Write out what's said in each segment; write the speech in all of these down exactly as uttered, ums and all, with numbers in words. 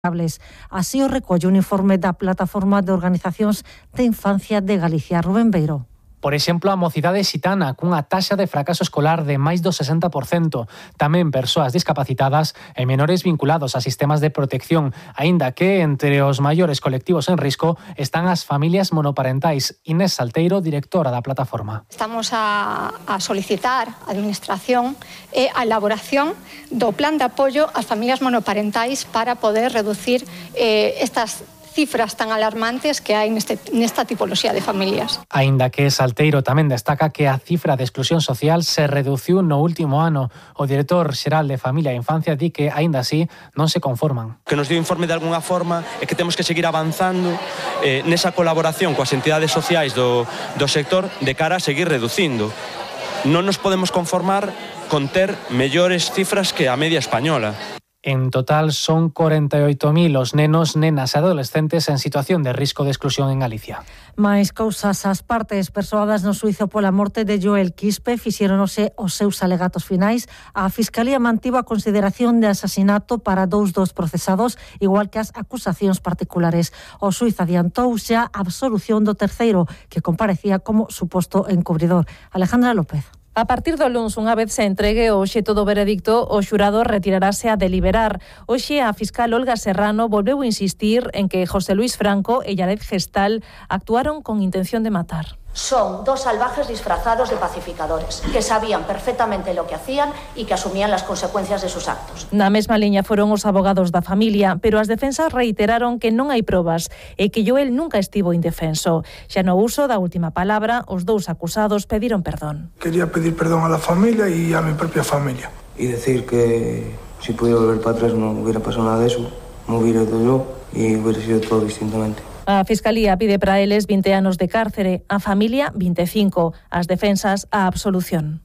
Así o recolle un informe da Plataforma de Organizacións de Infancia de Galicia. Rubén Beiro. Por exemplo, a mocidade xitana, cunha taxa de fracaso escolar de máis do sesenta por cento. Tamén persoas discapacitadas e menores vinculados a sistemas de protección, aínda que entre os maiores colectivos en risco están as familias monoparentais. Inés Salteiro, directora da plataforma. Estamos a, a solicitar a Administración e a elaboración do plan de apoio ás familias monoparentais para poder reducir eh, estas cifras tan alarmantes que hai neste, nesta tipoloxía de familias. Aínda que Salteiro tamén destaca que a cifra de exclusión social se reduciu no último ano. O director xeral de Familia e Infancia di que, aínda así, non se conforman. Que nos dio informe de algunha forma é que temos que seguir avanzando eh, nesa colaboración coas entidades sociais do, do sector de cara a seguir reducindo. Non nos podemos conformar con ter mellores cifras que a media española. En total son corenta e oito mil os nenos, nenas e adolescentes en situación de risco de exclusión en Galicia. Mais cousas, as partes persoadas no xuízo pola morte de Joel Quispe fixéronose os seus alegatos finais. A Fiscalía mantivo a consideración de asasinato para dous dos procesados, igual que as acusacións particulares. O xuíz adiantou xa a absolución do terceiro, que comparecía como suposto encubridor. Alejandra López. A partir do luns, unha vez se entregue o obxecto do veredicto, o xurado retirarase a deliberar. Hoxe a fiscal Olga Serrano volveu insistir en que José Luis Franco e Yared Gestal actuaron con intención de matar. Son dos salvajes disfrazados de pacificadores, que sabían perfectamente lo que hacían y que asumían las consecuencias de sus actos. Na mesma liña foron os abogados da familia, pero as defensas reiteraron que non hai probas e que Joel nunca estivo indefenso. Xa no uso da última palabra, os dous acusados pediron perdón. Quería pedir perdón a la familia y a mi propia familia. Y decir que si pudiera volver para atrás no hubiera pasado nada de eso, me hubiera ido yo y hubiera sido todo distintamente. A Fiscalía pide para eles vinte anos de cárcere, a familia vinte e cinco, as defensas a absolución.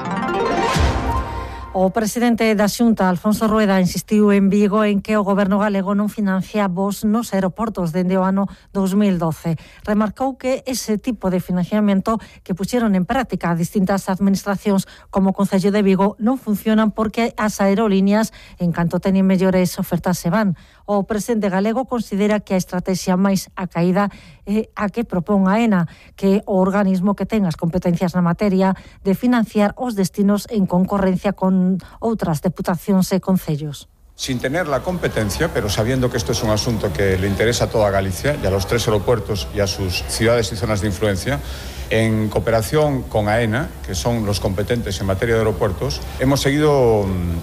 O presidente da Xunta, Alfonso Rueda, insistiu en Vigo en que o goberno galego non financia voos nos aeroportos dende o ano dos mil doce. Remarcou que ese tipo de financiamento que puxeron en práctica distintas administracións como o Concello de Vigo non funcionan porque as aerolíneas, en canto teñen mellores ofertas, se van. O presidente galego considera que a estrategia máis acaída é a que propón a ENA, que é o organismo que ten as competencias na materia de financiar os destinos en concorrencia con outras deputacións e concellos. Sin tener la competencia, pero sabiendo que esto es un asunto que le interesa a toda Galicia y a los tres aeropuertos y a sus ciudades y zonas de influencia, en cooperación con AENA, que son los competentes en materia de aeropuertos, hemos seguido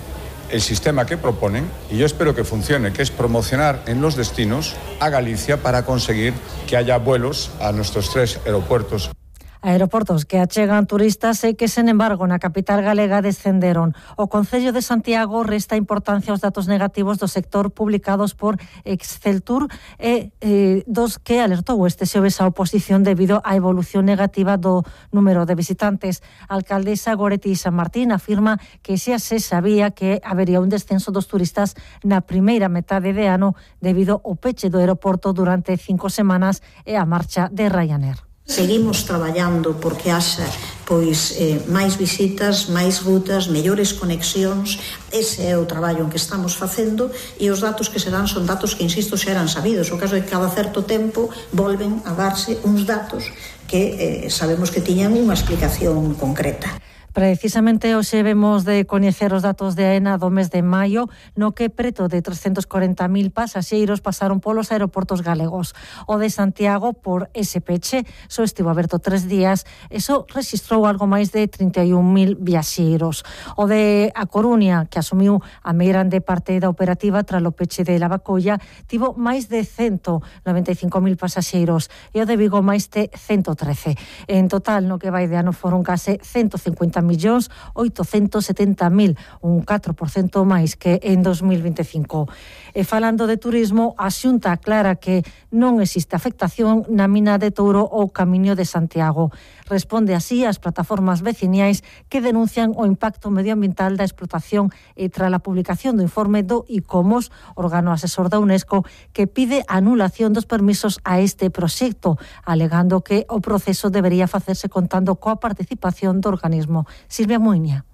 el sistema que proponen, y yo espero que funcione, que es promocionar en los destinos a Galicia para conseguir que haya vuelos a nuestros tres aeropuertos. Aeroportos que achegan turistas e que, sen embargo, na capital galega descenderon. O Concello de Santiago resta importancia aos datos negativos do sector publicados por Exceltur e eh, dos que alertou este xoves a oposición debido á evolución negativa do número de visitantes. A alcaldesa Goretti San Martín afirma que xa se sabía que habería un descenso dos turistas na primeira metade de ano debido ao peche do aeroporto durante cinco semanas e a marcha de Ryanair. Seguimos traballando porque haxa pois eh, máis visitas, máis rutas, mellores conexións. Ese é o traballo en que estamos facendo e os datos que se dan son datos que, insisto, xa eran sabidos. O caso é que cada certo tempo volven a darse uns datos que eh, sabemos que tiñan unha explicación concreta. Precisamente hoxe vemos de coñecer os datos de AENA do mes de maio, no que preto de trescentos corenta mil pasaxeiros pasaron polos aeroportos galegos. O de Santiago, por ese peche, só estivo aberto tres días e só rexistrou algo máis de trinta e un mil viaxeiros. O de A Coruña, que asumiu a máis grande parte da operativa tras o peche de Lavacolla, tivo máis de cento noventa e cinco mil pasaxeiros e o de Vigo máis de cento trece. En total, no que vai de ano foron case cento cincuenta millóns oitocentos setenta mil, un catro por cento máis que en dos mil vinte e cinco. E falando de turismo, a Xunta aclara que non existe afectación na mina de Touro ou Camiño de Santiago. Responde así ás plataformas veciñais que denuncian o impacto medioambiental da explotación e tras a publicación do informe do ICOMOS, órgano asesor da UNESCO, que pide a anulación dos permisos a este proxecto, alegando que o proceso debería facerse contando coa participación do organismo. Silvia Muiña.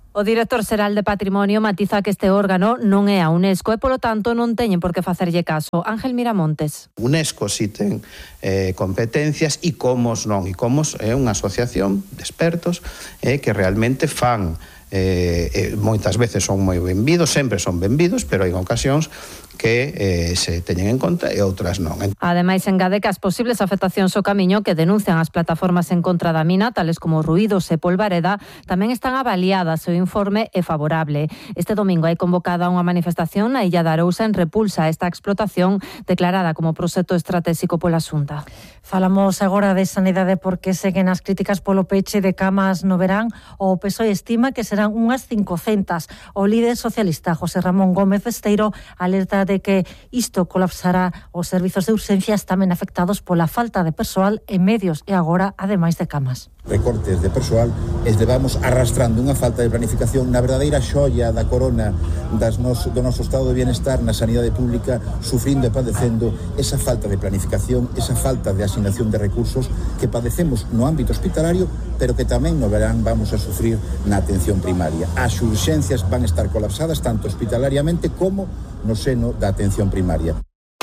O director xeral de Patrimonio matiza que este órgano non é a UNESCO e, polo tanto, non teñen por que facerlle caso. Ángel Miramontes. UNESCO si ten eh, competencias e Comos non. E Comos é unha asociación de expertos eh, que realmente fan eh, eh, moitas veces son moi benvidos, sempre son benvidos, pero hai ocasións que eh, se teñen en conta e outras non. Ademais, engade que as posibles afectacións ao camiño que denuncian as plataformas en contra da mina, tales como ruídos e polvareda, tamén están avaliadas e o informe é favorable. Este domingo hai convocada unha manifestación na Illa de Arousa en repulsa a esta explotación declarada como proxecto estratégico pola Xunta. Falamos agora de sanidade porque seguen as críticas polo peche de camas no verán. O P S O E estima que serán unhas cincocentas. O líder socialista José Ramón Gómez Esteiro alerta de que isto colapsará os servizos de urxencias tamén afectados pola falta de persoal e medios e agora ademais de camas. Recortes de persoal e levamos arrastrando unha falta de planificación na verdadeira xoia da corona das nos, do noso estado de bienestar na sanidade pública, sufrindo e padecendo esa falta de planificación, esa falta de asignación de recursos que padecemos no ámbito hospitalario, pero que tamén no verán vamos a sufrir na atención primaria. As urxencias van a estar colapsadas tanto hospitalariamente como no seno da atención primaria.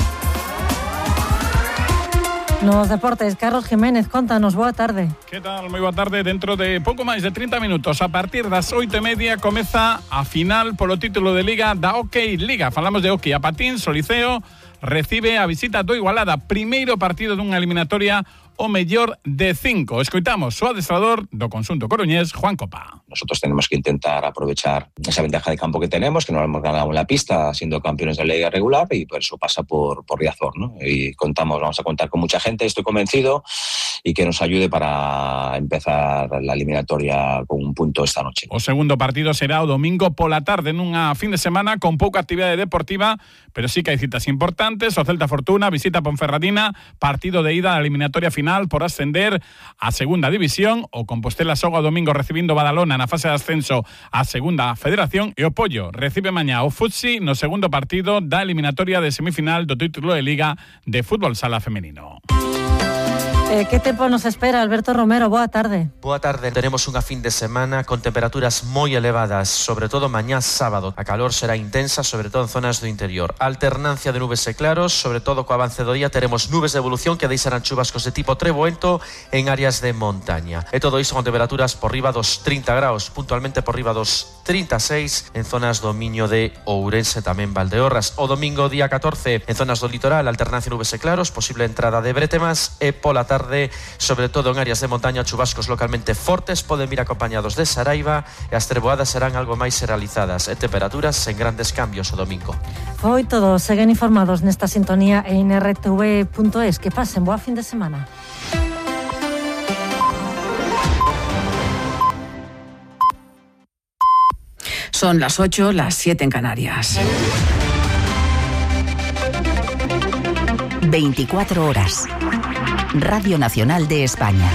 Nos deportes, Carlos Jiménez, contanos, boa tarde. Que tal? Moi boa tarde. Dentro de pouco máis de trinta minutos, a partir das oito e media, comeza a final polo título de Liga da Hockey Liga. Falamos de hockey a patins, o Liceo recibe a visita do Igualada. Primeiro partido dunha eliminatoria o mellor de cinco. Escoitamos o adestrador do conxunto coruñés, Juan Copa. Nosotros tenemos que intentar aprovechar esa ventaja de campo que tenemos, que no hemos ganado en la pista siendo campeones de la liga regular, y por eso pasa por, por Riazor, ¿no? Y contamos, vamos a contar con mucha gente, estoy convencido, y que nos ayude para empezar la eliminatoria con un punto esta noche. O segundo partido será o domingo pola tarde, nunha fin de semana con pouca actividade deportiva, pero sí que hai citas importantes. O Celta Fortuna visita Ponferradina, partido de ida a la eliminatoria final por ascender a segunda división. O Compostela xoga o domingo recibindo Badalona na fase de ascenso a segunda federación, e o Pollo recibe mañá o Futsi no segundo partido da eliminatoria de semifinal do título de Liga de Fútbol Sala Femenino. Eh, que tempo nos espera, Alberto Romero? Boa tarde. Boa tarde. Tenemos unha fin de semana con temperaturas moi elevadas, sobre todo mañá sábado. A calor será intensa, sobre todo en zonas do interior. Alternancia de nubes e claros, sobre todo co avance do día teremos nubes de evolución que deixarán chubascos de tipo treboento en áreas de montaña. E todo iso con temperaturas por riba dos trinta graus, puntualmente por riba dos trinta e seis en zonas do miño de Ourense, tamén Valdeorras. O domingo día catorce en zonas do litoral, alternancia de nubes e claros, posible entrada de bretemas, e pola tarde tarde, sobre todo en áreas de montaña, chubascos localmente fortes, poden vir acompañados de saraiva, e as treboadas serán algo máis realizadas, e temperaturas sen grandes cambios o domingo. Foi todo, seguen informados nesta sintonía en R T V punto es. Que pasen, boa fin de semana. Son las ocho, las siete en Canarias. veinticuatro horas. Radio Nacional de España.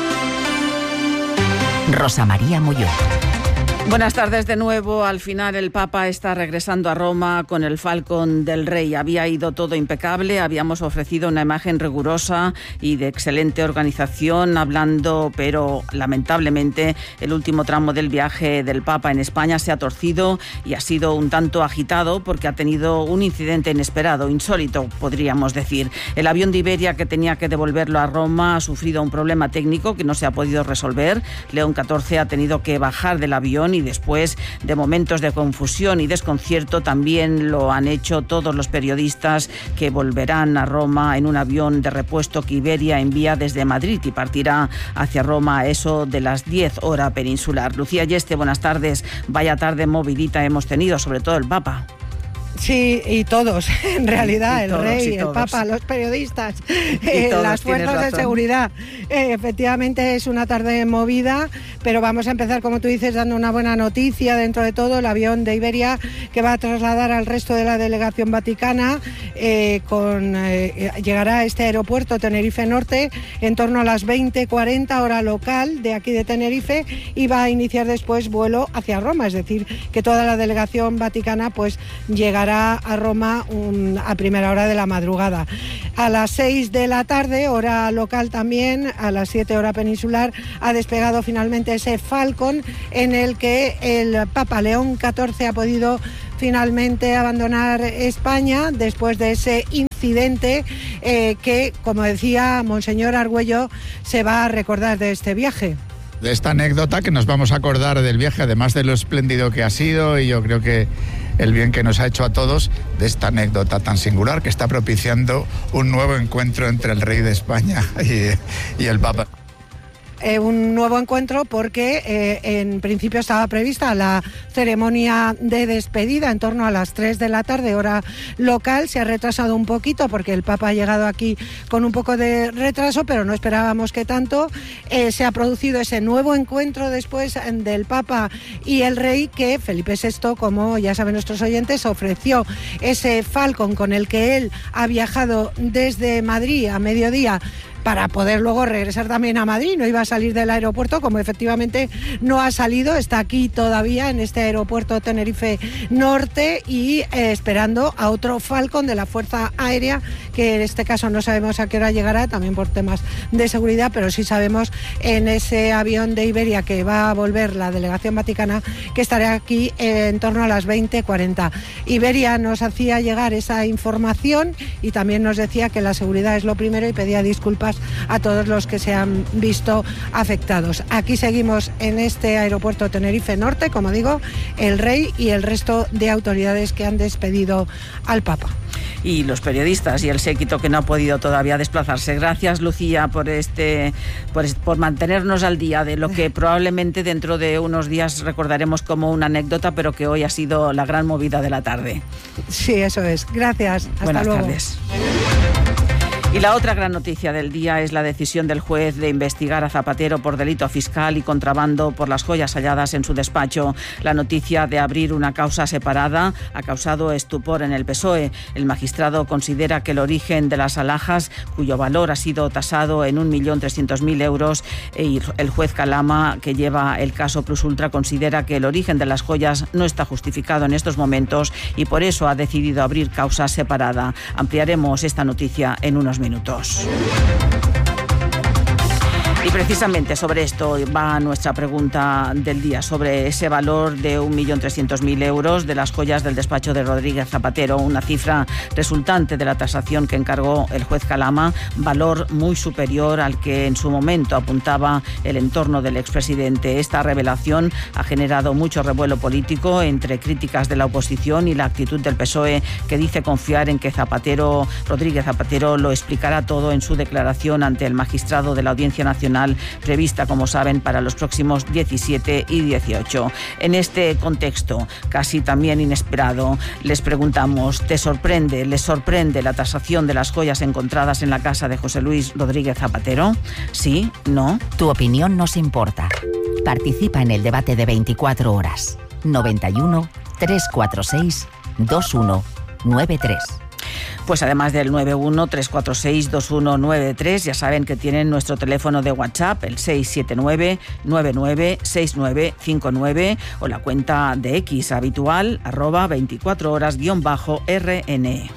Rosa María Molló. Buenas tardes de nuevo. Al final el Papa está regresando a Roma con el Falcón del Rey. Había ido todo impecable, habíamos ofrecido una imagen rigurosa y de excelente organización, hablando, pero lamentablemente el último tramo del viaje del Papa en España se ha torcido y ha sido un tanto agitado porque ha tenido un incidente inesperado, insólito, podríamos decir. El avión de Iberia que tenía que devolverlo a Roma ha sufrido un problema técnico que no se ha podido resolver. León catorce ha tenido que bajar del avión y después de momentos de confusión y desconcierto también lo han hecho todos los periodistas que volverán a Roma en un avión de repuesto que Iberia envía desde Madrid y partirá hacia Roma a eso de las diez hora peninsular. Lucía Yeste, buenas tardes. Vaya tarde movidita hemos tenido, sobre todo el Papa. Sí, y todos, en realidad, y, y el todos, rey, el papa, los periodistas, eh, todos, las fuerzas de seguridad. Eh, efectivamente es una tarde movida, pero vamos a empezar, como tú dices, dando una buena noticia dentro de todo. El avión de Iberia que va a trasladar al resto de la delegación vaticana, eh, con, eh, llegará a este aeropuerto Tenerife Norte en torno a las veinte cuarenta hora local de aquí de Tenerife, y va a iniciar después vuelo hacia Roma, es decir, que toda la delegación vaticana pues llegará llegará a Roma un, a primera hora de la madrugada. A las seis de la tarde, hora local también, a las siete hora peninsular, ha despegado finalmente ese Falcon en el que el Papa León catorce ha podido finalmente abandonar España después de ese incidente eh, que, como decía Monseñor Argüello, se va a recordar de este viaje. De esta anécdota que nos vamos a acordar del viaje, además de lo espléndido que ha sido, y yo creo que el bien que nos ha hecho a todos, de esta anécdota tan singular que está propiciando un nuevo encuentro entre el rey de España y, y el Papa. Eh, un nuevo encuentro porque eh, en principio estaba prevista la ceremonia de despedida en torno a las tres de la tarde, hora local. Se ha retrasado un poquito porque el Papa ha llegado aquí con un poco de retraso, pero no esperábamos que tanto. Eh, se ha producido ese nuevo encuentro después del Papa y el Rey, que Felipe sexto, como ya saben nuestros oyentes, ofreció ese Falcon con el que él ha viajado desde Madrid a mediodía para poder luego regresar también a Madrid. No iba a salir del aeropuerto, como efectivamente no ha salido, está aquí todavía en este aeropuerto Tenerife Norte y eh, esperando a otro Falcon de la Fuerza Aérea, que en este caso no sabemos a qué hora llegará, también por temas de seguridad, pero sí sabemos en ese avión de Iberia que va a volver la delegación vaticana, que estará aquí eh, en torno a las veinte cuarenta. Iberia nos hacía llegar esa información y también nos decía que la seguridad es lo primero y pedía disculpas a todos los que se han visto afectados. Aquí seguimos en este aeropuerto Tenerife Norte, como digo, el Rey y el resto de autoridades que han despedido al Papa. Y los periodistas y el séquito que no ha podido todavía desplazarse. Gracias, Lucía, por este por, por mantenernos al día de lo que probablemente dentro de unos días recordaremos como una anécdota, pero que hoy ha sido la gran movida de la tarde. Sí, eso es. Gracias. Hasta Buenas luego. tardes. Y la otra gran noticia del día es la decisión del juez de investigar a Zapatero por delito fiscal y contrabando por las joyas halladas en su despacho. La noticia de abrir una causa separada ha causado estupor en el P S O E. El magistrado considera que el origen de las alhajas, cuyo valor ha sido tasado en un millón trescientos mil euros, y el juez Calama, que lleva el caso Plus Ultra, considera que el origen de las joyas no está justificado en estos momentos y por eso ha decidido abrir causa separada. Ampliaremos esta noticia en unos minutos. Y precisamente sobre esto va nuestra pregunta del día, sobre ese valor de un millón trescientos mil euros de las joyas del despacho de Rodríguez Zapatero, una cifra resultante de la tasación que encargó el juez Calama, valor muy superior al que en su momento apuntaba el entorno del expresidente. Esta revelación ha generado mucho revuelo político entre críticas de la oposición y la actitud del P S O E, que dice confiar en que Zapatero, Rodríguez Zapatero lo explicará todo en su declaración ante el magistrado de la Audiencia Nacional, prevista, como saben, para los próximos diecisiete y dieciocho. En este contexto, casi también inesperado, les preguntamos, ¿te sorprende, les sorprende la tasación de las joyas encontradas en la casa de José Luis Rodríguez Zapatero? ¿Sí? ¿No? Tu opinión nos importa. Participa en el debate de veinticuatro horas. noventa y uno, trescientos cuarenta y seis, veintiuno noventa y tres. Pues además del nueve uno, tres cuatro seis, dos uno nueve tres, ya saben que tienen nuestro teléfono de WhatsApp, el seis siete nueve, nueve nueve seis nueve cinco nueve, o la cuenta de X habitual, arroba veinticuatro horas guión bajo R N.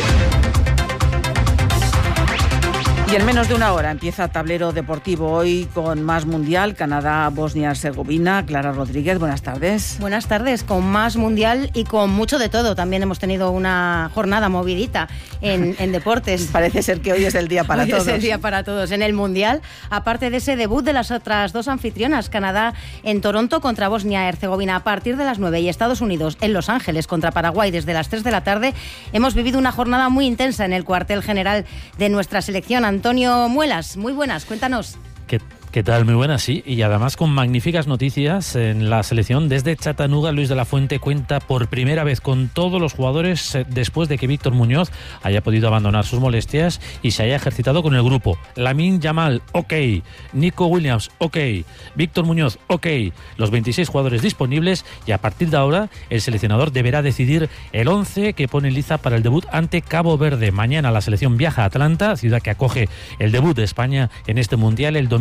Y en menos de una hora empieza Tablero Deportivo, hoy con más Mundial, Canadá, Bosnia-Herzegovina. Clara Rodríguez, buenas tardes. Buenas tardes, con más Mundial y con mucho de todo. También hemos tenido una jornada movidita en, en deportes. Parece ser que hoy es el día para hoy todos. Es el día para todos en el Mundial, aparte de ese debut de las otras dos anfitrionas, Canadá en Toronto contra Bosnia-Herzegovina a partir de las nueve y Estados Unidos en Los Ángeles contra Paraguay desde las tres de la tarde. Hemos vivido una jornada muy intensa en el cuartel general de nuestra selección. Antonio Muelas, muy buenas, cuéntanos. ¿Qué, qué tal? Muy buenas, sí. Y además con magníficas noticias en la selección. Desde Chattanooga, Luis de la Fuente cuenta por primera vez con todos los jugadores después de que Víctor Muñoz haya podido abandonar sus molestias y se haya ejercitado con el grupo. Lamine Yamal, ok. Nico Williams, ok. Víctor Muñoz, ok. Los veintiséis jugadores disponibles y a partir de ahora el seleccionador deberá decidir el once que pone en liza para el debut ante Cabo Verde. Mañana la selección viaja a Atlanta, ciudad que acoge el debut de España en este Mundial. El domingo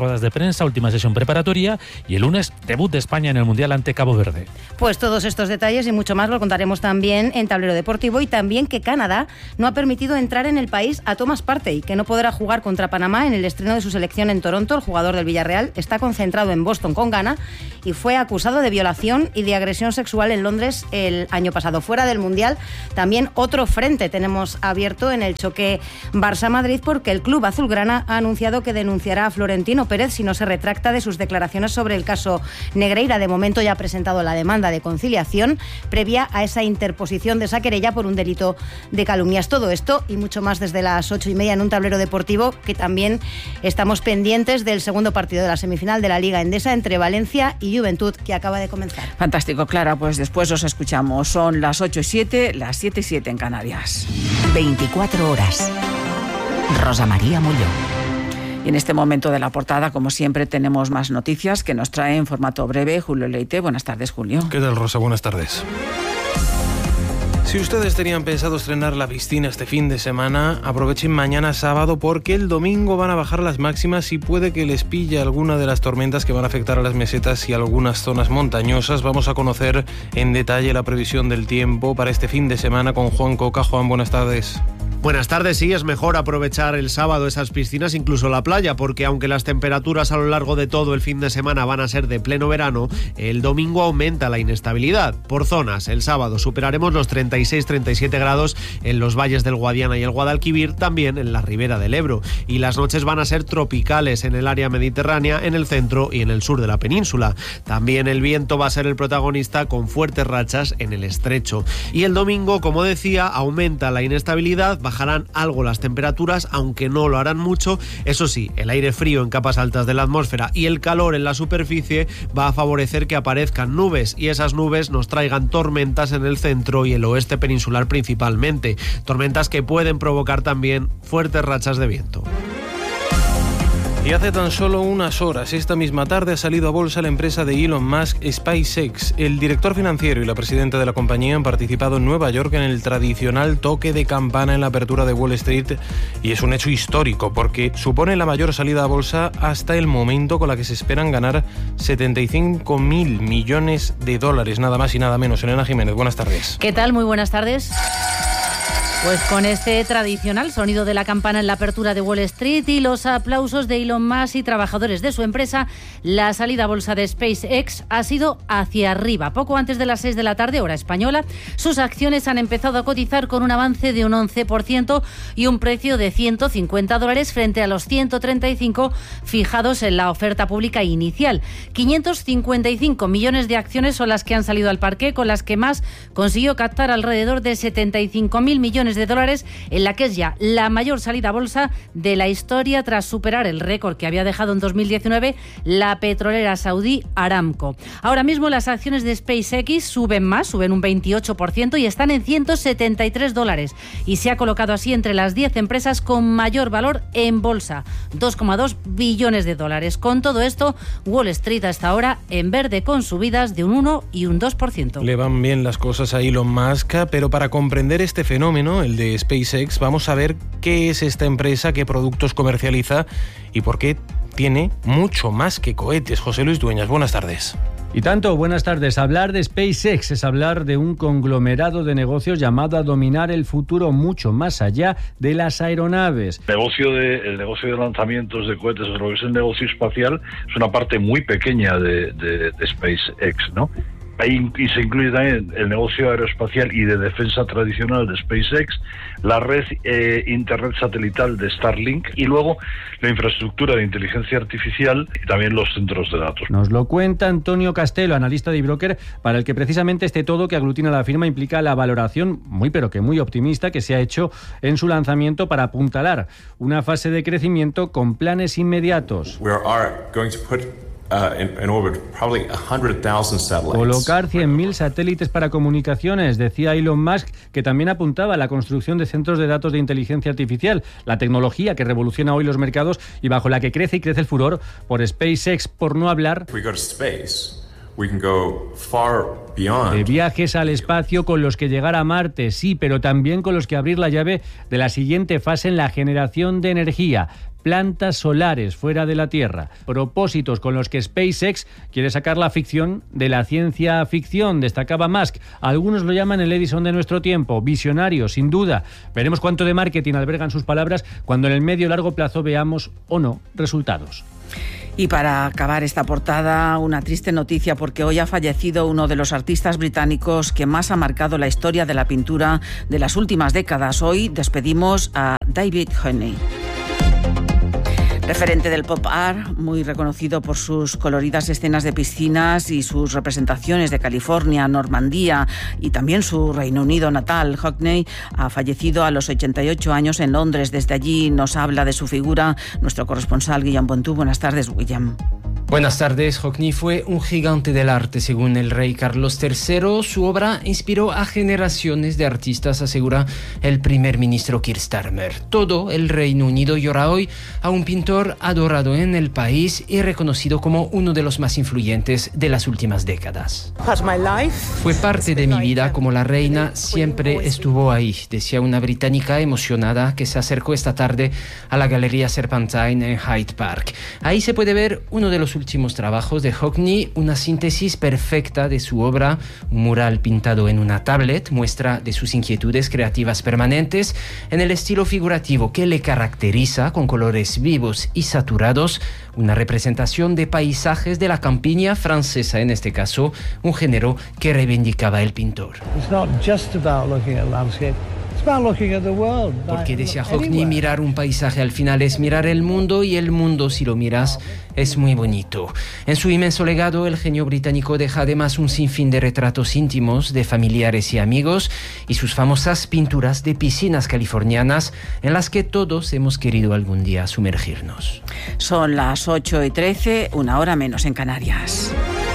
ruedas de prensa, última sesión preparatoria y el lunes debut de España en el Mundial ante Cabo Verde. Pues todos estos detalles y mucho más lo contaremos también en Tablero Deportivo, y también que Canadá no ha permitido entrar en el país a Thomas Partey, que no podrá jugar contra Panamá en el estreno de su selección en Toronto. El jugador del Villarreal está concentrado en Boston con Ghana y fue acusado de violación y de agresión sexual en Londres el año pasado. Fuera del Mundial, también otro frente tenemos abierto en el choque Barça-Madrid, porque el club azulgrana ha anunciado que denunciará a Florentino Pérez si no se retracta de sus declaraciones sobre el caso Negreira. De momento ya ha presentado la demanda de conciliación previa a esa interposición de esa querella por un delito de calumnias. Todo esto y mucho más desde las ocho y media en un Tablero Deportivo, que también estamos pendientes del segundo partido de la semifinal de la Liga Endesa entre Valencia y Juventud, que acaba de comenzar. Fantástico, Clara, pues después os escuchamos. Son las ocho y siete, las siete y siete en Canarias. veinticuatro horas. Rosa María Mulló. Y en este momento de la portada, como siempre, tenemos más noticias que nos trae en formato breve Julio Leite. Buenas tardes, Julio. ¿Qué tal, Rosa? Buenas tardes. Si ustedes tenían pensado estrenar la piscina este fin de semana, aprovechen mañana sábado, porque el domingo van a bajar las máximas y puede que les pille alguna de las tormentas que van a afectar a las mesetas y algunas zonas montañosas. Vamos a conocer en detalle la previsión del tiempo para este fin de semana con Juan Coca. Juan, buenas tardes. Buenas tardes. Sí, es mejor aprovechar el sábado esas piscinas, incluso la playa, porque aunque las temperaturas a lo largo de todo el fin de semana van a ser de pleno verano, el domingo aumenta la inestabilidad. Por zonas, el sábado superaremos los treinta y seis treinta y siete grados en los valles del Guadiana y el Guadalquivir, también en la ribera del Ebro. Y las noches van a ser tropicales en el área mediterránea, en el centro y en el sur de la península. También el viento va a ser el protagonista, con fuertes rachas en el estrecho. Y el domingo, como decía, aumenta la inestabilidad, bajarán algo las temperaturas, aunque no lo harán mucho. Eso sí, el aire frío en capas altas de la atmósfera y el calor en la superficie va a favorecer que aparezcan nubes, y esas nubes nos traigan tormentas en el centro y el oeste peninsular principalmente. Tormentas que pueden provocar también fuertes rachas de viento. Y hace tan solo unas horas, esta misma tarde, ha salido a bolsa la empresa de Elon Musk, SpaceX. El director financiero y la presidenta de la compañía han participado en Nueva York en el tradicional toque de campana en la apertura de Wall Street, y es un hecho histórico porque supone la mayor salida a bolsa hasta el momento, con la que se esperan ganar setenta y cinco mil millones de dólares, nada más y nada menos. Elena Jiménez, buenas tardes. ¿Qué tal? Muy buenas tardes. Pues con este tradicional sonido de la campana en la apertura de Wall Street y los aplausos de Elon Musk y trabajadores de su empresa, la salida a bolsa de SpaceX ha sido hacia arriba. Poco antes de las seis de la tarde, hora española, sus acciones han empezado a cotizar con un avance de un once por ciento y un precio de ciento cincuenta dólares frente a los ciento treinta y cinco fijados en la oferta pública inicial. quinientos cincuenta y cinco millones de acciones son las que han salido al parque, con las que más consiguió captar alrededor de setenta y cinco mil millones de dólares, en la que es ya la mayor salida a bolsa de la historia, tras superar el récord que había dejado en dos mil diecinueve la petrolera saudí Aramco. Ahora mismo las acciones de SpaceX suben más, suben un veintiocho por ciento y están en ciento setenta y tres dólares, y se ha colocado así entre las diez empresas con mayor valor en bolsa, dos coma dos billones de dólares. Con todo esto, Wall Street hasta ahora en verde, con subidas de un uno y un dos por ciento. Le van bien las cosas a Elon Musk, pero para comprender este fenómeno, el de SpaceX, vamos a ver qué es esta empresa, qué productos comercializa y por qué tiene mucho más que cohetes. José Luis Dueñas, buenas tardes. Y tanto, buenas tardes. Hablar de SpaceX es hablar de un conglomerado de negocios llamado a dominar el futuro mucho más allá de las aeronaves. El negocio de, el negocio de lanzamientos de cohetes, o lo que es el negocio espacial, es una parte muy pequeña de, de, de SpaceX, ¿no? Ahí y se incluye también el negocio aeroespacial y de defensa tradicional de SpaceX, la red eh, internet satelital de Starlink y luego la infraestructura de inteligencia artificial y también los centros de datos. Nos lo cuenta Antonio Castelo, analista de iBroker, para el que precisamente este todo que aglutina la firma implica la valoración muy pero que muy optimista que se ha hecho en su lanzamiento para apuntalar una fase de crecimiento con planes inmediatos. We are going to put Uh, in, in orbit, probably one hundred thousand satellites. Colocar cien mil satélites para comunicaciones, decía Elon Musk, que también apuntaba a la construcción de centros de datos de inteligencia artificial, la tecnología que revoluciona hoy los mercados y bajo la que crece y crece el furor por SpaceX, por no hablar If we go to space, we can go far beyond. de viajes al espacio con los que llegar a Marte, sí, pero también con los que abrir la llave de la siguiente fase en la generación de energía. plantas solares fuera de la Tierra. Propósitos con los que SpaceX quiere sacar la ficción de la ciencia ficción, destacaba Musk. Algunos lo llaman el Edison de nuestro tiempo, visionario, sin duda. Veremos cuánto de marketing albergan sus palabras cuando en el medio y largo plazo veamos o no resultados. Y para acabar esta portada, una triste noticia porque hoy ha fallecido uno de los artistas británicos que más ha marcado la historia de la pintura de las últimas décadas. Hoy despedimos a David Hockney. Referente del pop art, muy reconocido por sus coloridas escenas de piscinas y sus representaciones de California, Normandía y también su Reino Unido natal. Hockney ha fallecido a los ochenta y ocho años en Londres. Desde allí nos habla de su figura nuestro corresponsal Guillem Pontú. Buenas tardes, Guillem. Buenas tardes. Hockney fue un gigante del arte, según el rey Carlos tercero. Su obra inspiró a generaciones de artistas, asegura el primer ministro Keir Starmer. Todo el Reino Unido llora hoy a un pintor adorado en el país y reconocido como uno de los más influyentes de las últimas décadas. Fue parte de mi vida como la reina, siempre estuvo ahí, decía una británica emocionada que se acercó esta tarde a la Galería Serpentine en Hyde Park. Ahí se puede ver uno de los últimos trabajos de Hockney, una síntesis perfecta de su obra, un mural pintado en una tablet, muestra de sus inquietudes creativas permanentes en el estilo figurativo que le caracteriza, con colores vivos y saturados, una representación de paisajes de la campiña francesa, en este caso, un género que reivindicaba el pintor. It's not just about looking at landscape. Porque decía Hockney, mirar un paisaje al final es mirar el mundo, y el mundo, si lo miras, es muy bonito. En su inmenso legado, el genio británico deja además un sinfín de retratos íntimos de familiares y amigos y sus famosas pinturas de piscinas californianas en las que todos hemos querido algún día sumergirnos. Son las ocho y trece, una hora menos en Canarias.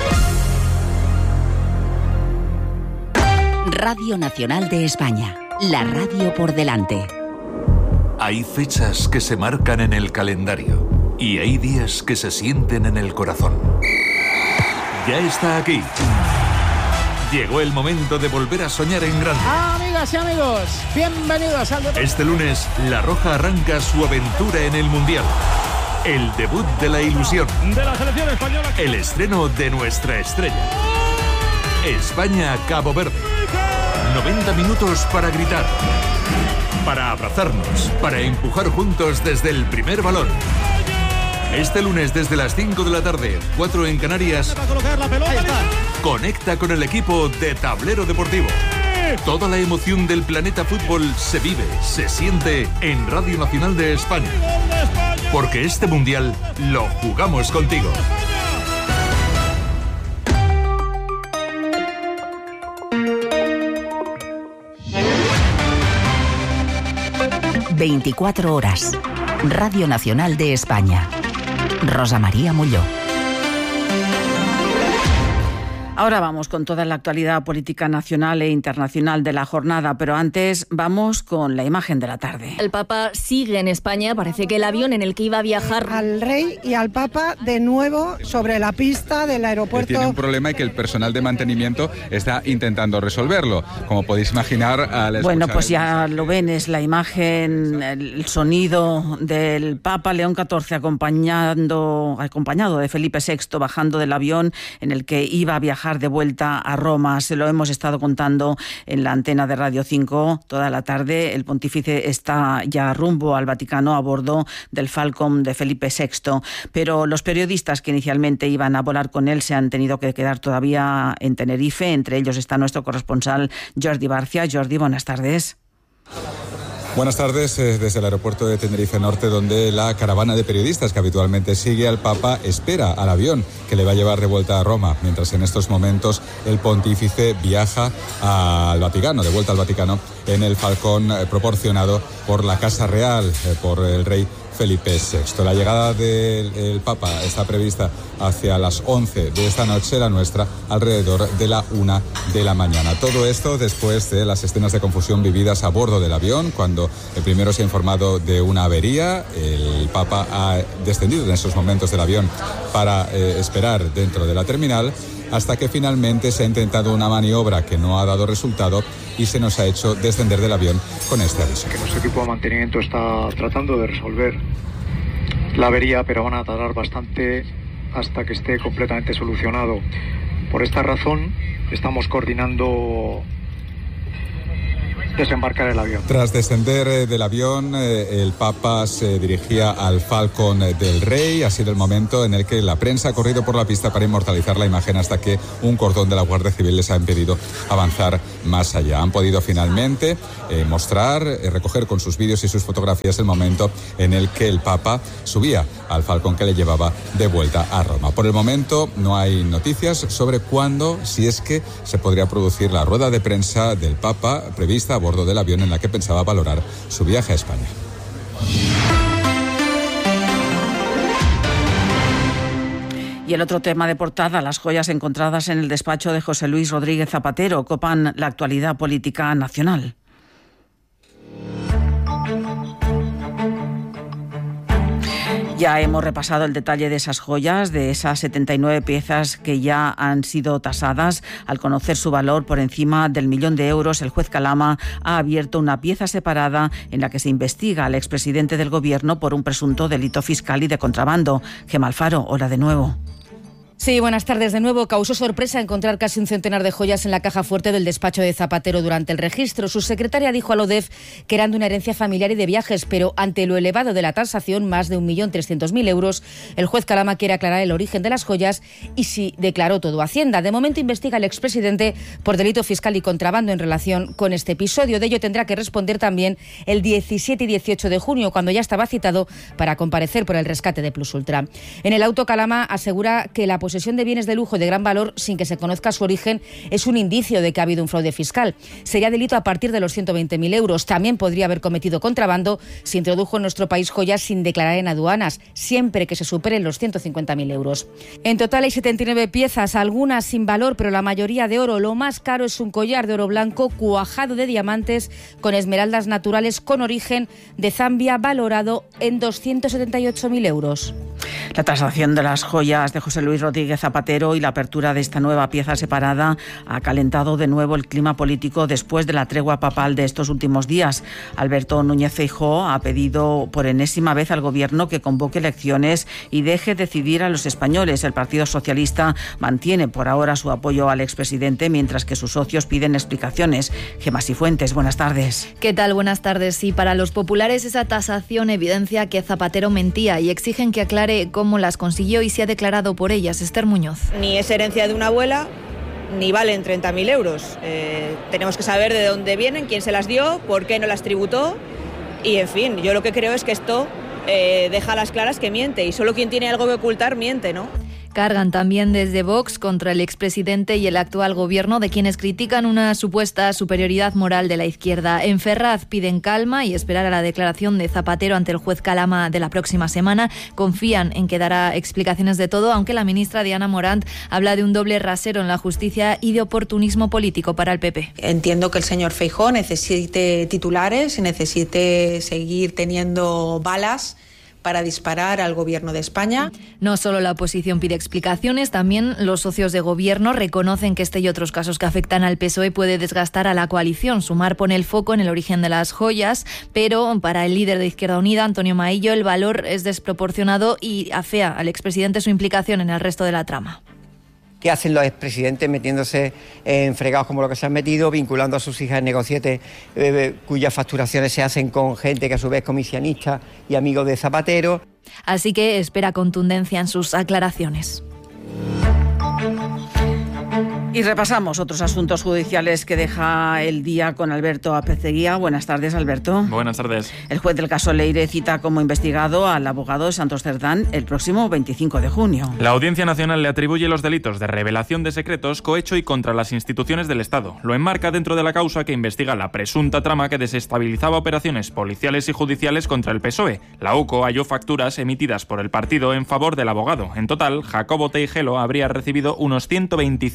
Radio Nacional de España. La radio por delante. Hay fechas que se marcan en el calendario y hay días que se sienten en el corazón. Ya está aquí. Llegó el momento de volver a soñar en grande. Amigas y amigos, bienvenidos al deporte. Este lunes, La Roja arranca su aventura en el Mundial. El debut de la ilusión. De la selección española. El estreno de nuestra estrella. España-Cabo Verde. noventa minutos para gritar, para abrazarnos, para empujar juntos desde el primer balón. Este lunes desde las cinco de la tarde, cuatro en Canarias, conecta con el equipo de Tablero Deportivo. Toda la emoción del planeta fútbol se vive, se siente en Radio Nacional de España. Porque este Mundial lo jugamos contigo. veinticuatro horas. Radio Nacional de España. Rosa María Molló. Ahora vamos con toda la actualidad política nacional e internacional de la jornada, pero antes vamos con la imagen de la tarde. El Papa sigue en España. Parece que el avión en el que iba a viajar... Al rey y al Papa de nuevo sobre la pista del aeropuerto. Tiene un problema y que el personal de mantenimiento está intentando resolverlo. Como podéis imaginar... Al bueno, pues ya lo ven, es la imagen, el sonido del Papa León catorce acompañando, acompañado de Felipe sexto bajando del avión en el que iba a viajar de vuelta a Roma. Se lo hemos estado contando en la antena de Radio cinco toda la tarde. El pontífice está ya rumbo al Vaticano a bordo del Falcon de Felipe sexto, pero los periodistas que inicialmente iban a volar con él se han tenido que quedar todavía en Tenerife. Entre ellos está nuestro corresponsal Jordi Barcia. Jordi, buenas tardes. Buenas tardes desde el aeropuerto de Tenerife Norte, donde la caravana de periodistas que habitualmente sigue al Papa espera al avión que le va a llevar de vuelta a Roma, mientras en estos momentos el pontífice viaja al Vaticano, de vuelta al Vaticano, en el Falcón proporcionado por la Casa Real, por el rey Felipe sexto. La llegada del Papa está prevista hacia las once de esta noche, la nuestra alrededor de la una de la mañana. Todo esto después de las escenas de confusión vividas a bordo del avión, cuando el primero se ha informado de una avería. El Papa ha descendido en esos momentos del avión para eh, esperar dentro de la terminal, hasta que finalmente se ha intentado una maniobra que no ha dado resultado y se nos ha hecho descender del avión con este aviso. Que nuestro equipo de mantenimiento está tratando de resolver la avería, pero van a tardar bastante hasta que esté completamente solucionado. Por esta razón estamos coordinando desembarcar el avión. Tras descender eh, del avión, eh, el Papa se dirigía al Falcon del Rey. Ha sido el momento en el que la prensa ha corrido por la pista para inmortalizar la imagen hasta que un cordón de la Guardia Civil les ha impedido avanzar más allá. Han podido finalmente eh, mostrar, eh, recoger con sus vídeos y sus fotografías el momento en el que el Papa subía al Falcon que le llevaba de vuelta a Roma. Por el momento no hay noticias sobre cuándo, si es que se podría producir la rueda de prensa del Papa prevista a bordo del avión en la que pensaba valorar su viaje a España. Y el otro tema de portada, las joyas encontradas en el despacho de José Luis Rodríguez Zapatero copan la actualidad política nacional. Ya hemos repasado el detalle de esas joyas, de esas setenta y nueve piezas que ya han sido tasadas. Al conocer su valor por encima del millón de euros, el juez Calama ha abierto una pieza separada en la que se investiga al expresidente del Gobierno por un presunto delito fiscal y de contrabando. Gemma Alfaro, hola de nuevo. Sí, buenas tardes de nuevo. Causó sorpresa encontrar casi un centenar de joyas en la caja fuerte del despacho de Zapatero durante el registro. Su secretaria dijo a la O D E F que eran de una herencia familiar y de viajes, pero ante lo elevado de la tasación, más de un millón trescientos mil euros, el juez Calama quiere aclarar el origen de las joyas y si declaró todo Hacienda. De momento investiga al expresidente por delito fiscal y contrabando en relación con este episodio. De ello tendrá que responder también el diecisiete y dieciocho de junio, cuando ya estaba citado para comparecer por el rescate de Plus Ultra. En el auto, Calama asegura que la posesión de bienes de lujo y de gran valor sin que se conozca su origen es un indicio de que ha habido un fraude fiscal. Sería delito a partir de los ciento veinte mil euros. También podría haber cometido contrabando si introdujo en nuestro país joyas sin declarar en aduanas, siempre que se superen los ciento cincuenta mil euros. En total hay setenta y nueve piezas, algunas sin valor, pero la mayoría de oro. Lo más caro es un collar de oro blanco cuajado de diamantes con esmeraldas naturales con origen de Zambia, valorado en doscientos setenta y ocho mil euros. La tasación de las joyas de José Luis Rodríguez Zapatero y la apertura de esta nueva pieza separada ha calentado de nuevo el clima político después de la tregua papal de estos últimos días. Alberto Núñez Feijóo ha pedido por enésima vez al Gobierno que convoque elecciones y deje decidir a los españoles. El Partido Socialista mantiene por ahora su apoyo al expresidente, mientras que sus socios piden explicaciones. Gemma Sifuentes, buenas tardes. ¿Qué tal? Buenas tardes. Sí, para los populares esa tasación evidencia que Zapatero mentía y exigen que aclare cómo las consiguió y se ha declarado por ellas. Esther Muñoz. Ni es herencia de una abuela, ni valen treinta mil euros. Eh, tenemos que saber de dónde vienen, quién se las dio, por qué no las tributó. Y, en fin, yo lo que creo es que esto eh, deja a las claras que miente. Y solo quien tiene algo que ocultar miente, ¿no? Cargan también desde Vox contra el expresidente y el actual gobierno, de quienes critican una supuesta superioridad moral de la izquierda. En Ferraz piden calma y esperar a la declaración de Zapatero ante el juez Calama de la próxima semana. Confían en que dará explicaciones de todo, aunque la ministra Diana Morant habla de un doble rasero en la justicia y de oportunismo político para el P P. Entiendo que el señor Feijóo necesite titulares, necesite seguir teniendo balas para disparar al Gobierno de España. No solo la oposición pide explicaciones, también los socios de Gobierno reconocen que este y otros casos que afectan al P S O E puede desgastar a la coalición. Sumar pone el foco en el origen de las joyas, pero para el líder de Izquierda Unida, Antonio Maillo, el valor es desproporcionado y afea al expresidente su implicación en el resto de la trama. ¿Qué hacen los expresidentes metiéndose en fregados como lo que se han metido, vinculando a sus hijas en negocietes eh, cuyas facturaciones se hacen con gente que a su vez es comisionista y amigo de Zapatero? Así que espera contundencia en sus aclaraciones. Y repasamos otros asuntos judiciales que deja el día con Alberto Apeceguía. Buenas tardes, Alberto. Buenas tardes. El juez del caso Leire cita como investigado al abogado de Santos Cerdán el próximo veinticinco de junio. La Audiencia Nacional le atribuye los delitos de revelación de secretos, cohecho y contra las instituciones del Estado. Lo enmarca dentro de la causa que investiga la presunta trama que desestabilizaba operaciones policiales y judiciales contra el P S O E. La U C O halló facturas emitidas por el partido en favor del abogado. En total, Jacobo Teijelo habría recibido unos ciento veinticinco mil euros.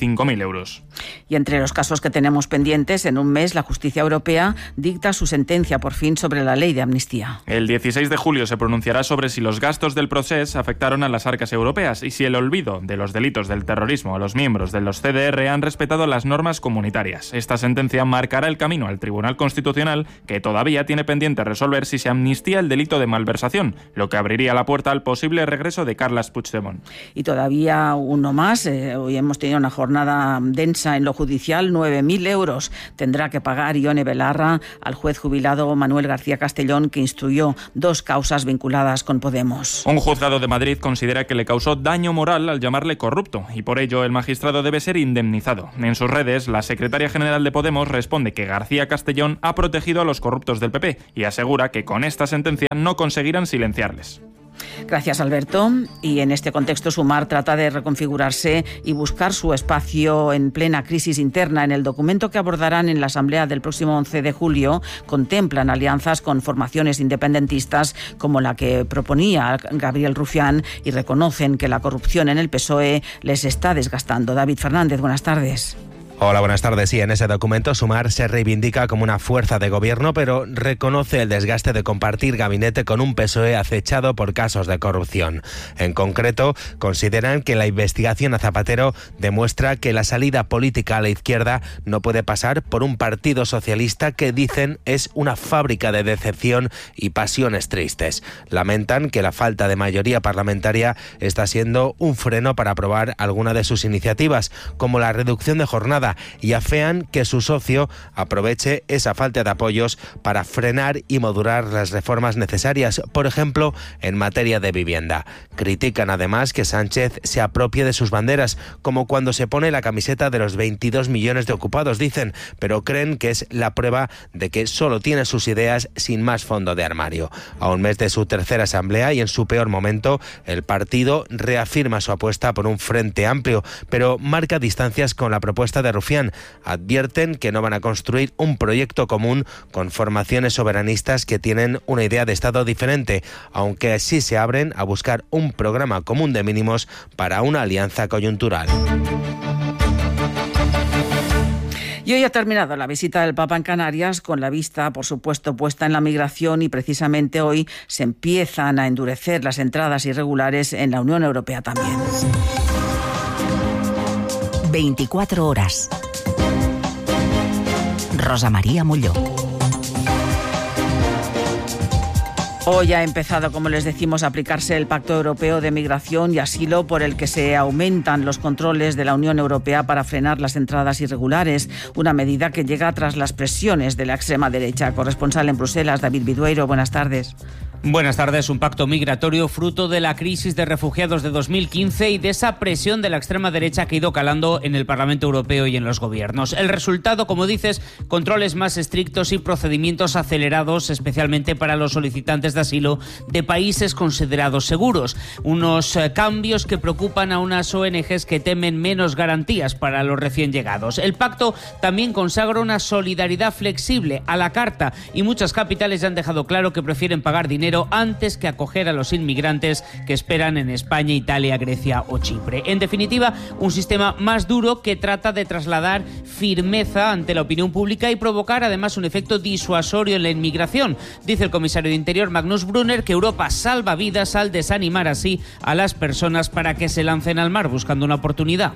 euros. Y entre los casos que tenemos pendientes, en un mes la justicia europea dicta su sentencia por fin sobre la ley de amnistía. El dieciséis de julio se pronunciará sobre si los gastos del proceso afectaron a las arcas europeas y si el olvido de los delitos del terrorismo a los miembros de los C D R han respetado las normas comunitarias. Esta sentencia marcará el camino al Tribunal Constitucional, que todavía tiene pendiente resolver si se amnistía el delito de malversación, lo que abriría la puerta al posible regreso de Carles Puigdemont. Y todavía uno más. Eh, hoy hemos tenido una jornada densa en lo judicial. nueve mil euros tendrá que pagar Ione Belarra al juez jubilado Manuel García Castellón, que instruyó dos causas vinculadas con Podemos. Un juzgado de Madrid considera que le causó daño moral al llamarle corrupto y por ello el magistrado debe ser indemnizado. En sus redes, la secretaria general de Podemos responde que García Castellón ha protegido a los corruptos del P P y asegura que con esta sentencia no conseguirán silenciarles. Gracias, Alberto. Y en este contexto, Sumar trata de reconfigurarse y buscar su espacio en plena crisis interna. En el documento que abordarán en la Asamblea del próximo once de julio, contemplan alianzas con formaciones independentistas como la que proponía Gabriel Rufián y reconocen que la corrupción en el P S O E les está desgastando. David Fernández, buenas tardes. Hola, buenas tardes. Sí, en ese documento Sumar se reivindica como una fuerza de gobierno, pero reconoce el desgaste de compartir gabinete con un P S O E acechado por casos de corrupción. En concreto, consideran que la investigación a Zapatero demuestra que la salida política a la izquierda no puede pasar por un partido socialista que dicen es una fábrica de decepción y pasiones tristes. Lamentan que la falta de mayoría parlamentaria está siendo un freno para aprobar alguna de sus iniciativas, como la reducción de jornada, y afean que su socio aproveche esa falta de apoyos para frenar y modular las reformas necesarias, por ejemplo, en materia de vivienda. Critican además que Sánchez se apropie de sus banderas, como cuando se pone la camiseta de los veintidós millones de ocupados, dicen, pero creen que es la prueba de que solo tiene sus ideas sin más fondo de armario. A un mes de su tercera asamblea y en su peor momento, el partido reafirma su apuesta por un frente amplio, pero marca distancias con la propuesta de Rufián. Advierten que no van a construir un proyecto común con formaciones soberanistas que tienen una idea de Estado diferente, aunque sí se abren a buscar un programa común de mínimos para una alianza coyuntural. Y hoy ha terminado la visita del Papa en Canarias, con la vista, por supuesto, puesta en la migración, y precisamente hoy se empiezan a endurecer las entradas irregulares en la Unión Europea también. veinticuatro horas. Rosa María Molló. Hoy ha empezado, como les decimos, a aplicarse el Pacto Europeo de Migración y Asilo, por el que se aumentan los controles de la Unión Europea para frenar las entradas irregulares. Una medida que llega tras las presiones de la extrema derecha. Corresponsal en Bruselas, David Bidueiro, buenas tardes. Buenas tardes. Un pacto migratorio fruto de la crisis de refugiados de dos mil quince y de esa presión de la extrema derecha que ha ido calando en el Parlamento Europeo y en los gobiernos. El resultado, como dices, controles más estrictos y procedimientos acelerados, especialmente para los solicitantes de asilo de países considerados seguros. Unos eh, cambios que preocupan a unas O N Ges que temen menos garantías para los recién llegados. El pacto también consagra una solidaridad flexible a la carta, y muchas capitales ya han dejado claro que prefieren pagar dinero antes que acoger a los inmigrantes que esperan en España, Italia, Grecia o Chipre. En definitiva, un sistema más duro que trata de trasladar firmeza ante la opinión pública y provocar además un efecto disuasorio en la inmigración. Dice el comisario de Interior, Magnus Brunner, que Europa salva vidas al desanimar así a las personas para que se lancen al mar buscando una oportunidad.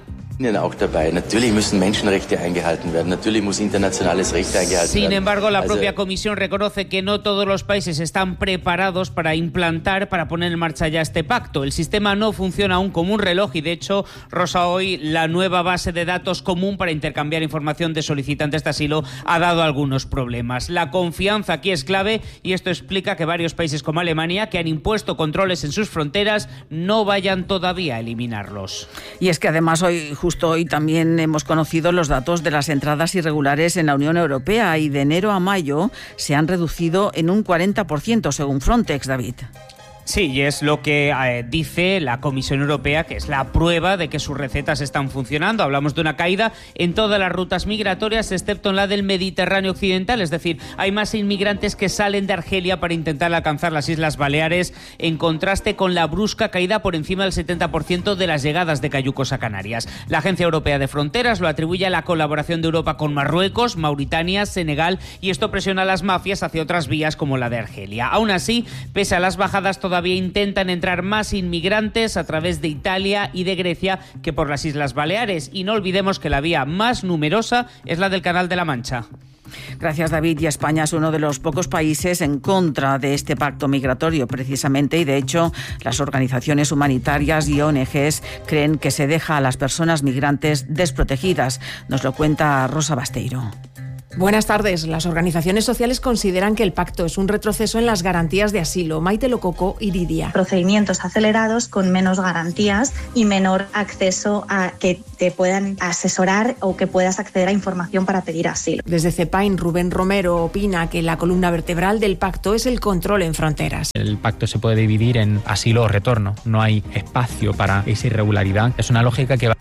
Sin embargo, la propia Comisión reconoce que no todos los países están preparados para implantar, para poner en marcha ya este pacto. El sistema no funciona aún como un reloj y, de hecho, Rosa, hoy la nueva base de datos común para intercambiar información de solicitantes de asilo ha dado algunos problemas. La confianza aquí es clave, y esto explica que varios países como Alemania, que han impuesto controles en sus fronteras, no vayan todavía a eliminarlos. Y es que además hoy, justo hoy, también hemos conocido los datos de las entradas irregulares en la Unión Europea, y de enero a mayo se han reducido en un cuarenta por ciento según Frontex, David. Sí, y es lo que eh, dice la Comisión Europea, que es la prueba de que sus recetas están funcionando. Hablamos de una caída en todas las rutas migratorias, excepto en la del Mediterráneo occidental, es decir, hay más inmigrantes que salen de Argelia para intentar alcanzar las Islas Baleares, en contraste con la brusca caída por encima del setenta por ciento de las llegadas de cayucos a Canarias. La Agencia Europea de Fronteras lo atribuye a la colaboración de Europa con Marruecos, Mauritania, Senegal, y esto presiona a las mafias hacia otras vías como la de Argelia. Aún así, pese a las bajadas, todavía intentan entrar más inmigrantes a través de Italia y de Grecia que por las Islas Baleares. Y no olvidemos que la vía más numerosa es la del Canal de la Mancha. Gracias, David. Y España es uno de los pocos países en contra de este pacto migratorio, precisamente, y de hecho las organizaciones humanitarias y O N Ges creen que se deja a las personas migrantes desprotegidas. Nos lo cuenta Rosa Basteiro. Buenas tardes. Las organizaciones sociales consideran que el pacto es un retroceso en las garantías de asilo. Maite Lococo, Iridia. Procedimientos acelerados con menos garantías y menor acceso a que te puedan asesorar o que puedas acceder a información para pedir asilo. Desde CEPAIN, Rubén Romero opina que la columna vertebral del pacto es el control en fronteras. El pacto se puede dividir en asilo o retorno. No hay espacio para esa irregularidad. Es una lógica que va...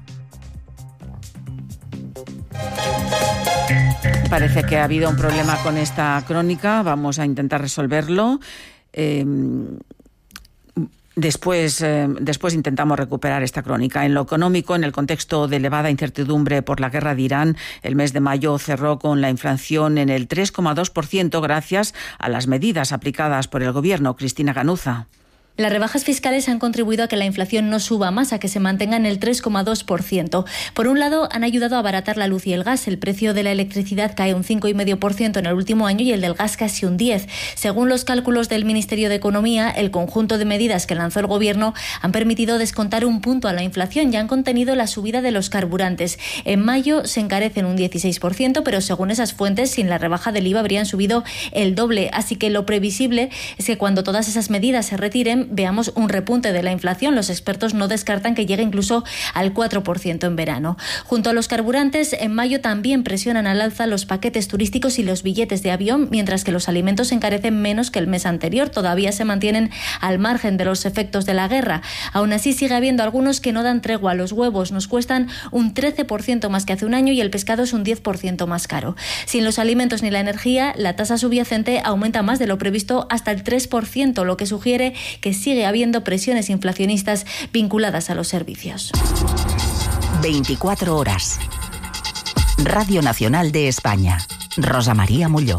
Parece que ha habido un problema con esta crónica. Vamos a intentar resolverlo. Eh, Después, eh, después intentamos recuperar esta crónica. En lo económico, en el contexto de elevada incertidumbre por la guerra de Irán, el mes de mayo cerró con la inflación en el tres coma dos por ciento gracias a las medidas aplicadas por el gobierno. Cristina Ganuza. Las rebajas fiscales han contribuido a que la inflación no suba más, a que se mantenga en el tres coma dos por ciento. Por un lado, han ayudado a abaratar la luz y el gas. El precio de la electricidad cae un cinco coma cinco por ciento en el último año y el del gas casi un diez por ciento. Según los cálculos del Ministerio de Economía, el conjunto de medidas que lanzó el Gobierno han permitido descontar un punto a la inflación y han contenido la subida de los carburantes. En mayo se encarecen un dieciséis por ciento, pero según esas fuentes, sin la rebaja del I V A habrían subido el doble. Así que lo previsible es que cuando todas esas medidas se retiren, veamos un repunte de la inflación. Los expertos no descartan que llegue incluso al cuatro por ciento en verano. Junto a los carburantes, en mayo también presionan al alza los paquetes turísticos y los billetes de avión, mientras que los alimentos se encarecen menos que el mes anterior. Todavía se mantienen al margen de los efectos de la guerra. Aún así, sigue habiendo algunos que no dan tregua. Los huevos nos cuestan un trece por ciento más que hace un año y el pescado es un diez por ciento más caro. Sin los alimentos ni la energía, la tasa subyacente aumenta más de lo previsto, hasta el tres por ciento, lo que sugiere que sigue habiendo presiones inflacionistas vinculadas a los servicios. veinticuatro horas. Radio Nacional de España. Rosa María Molló.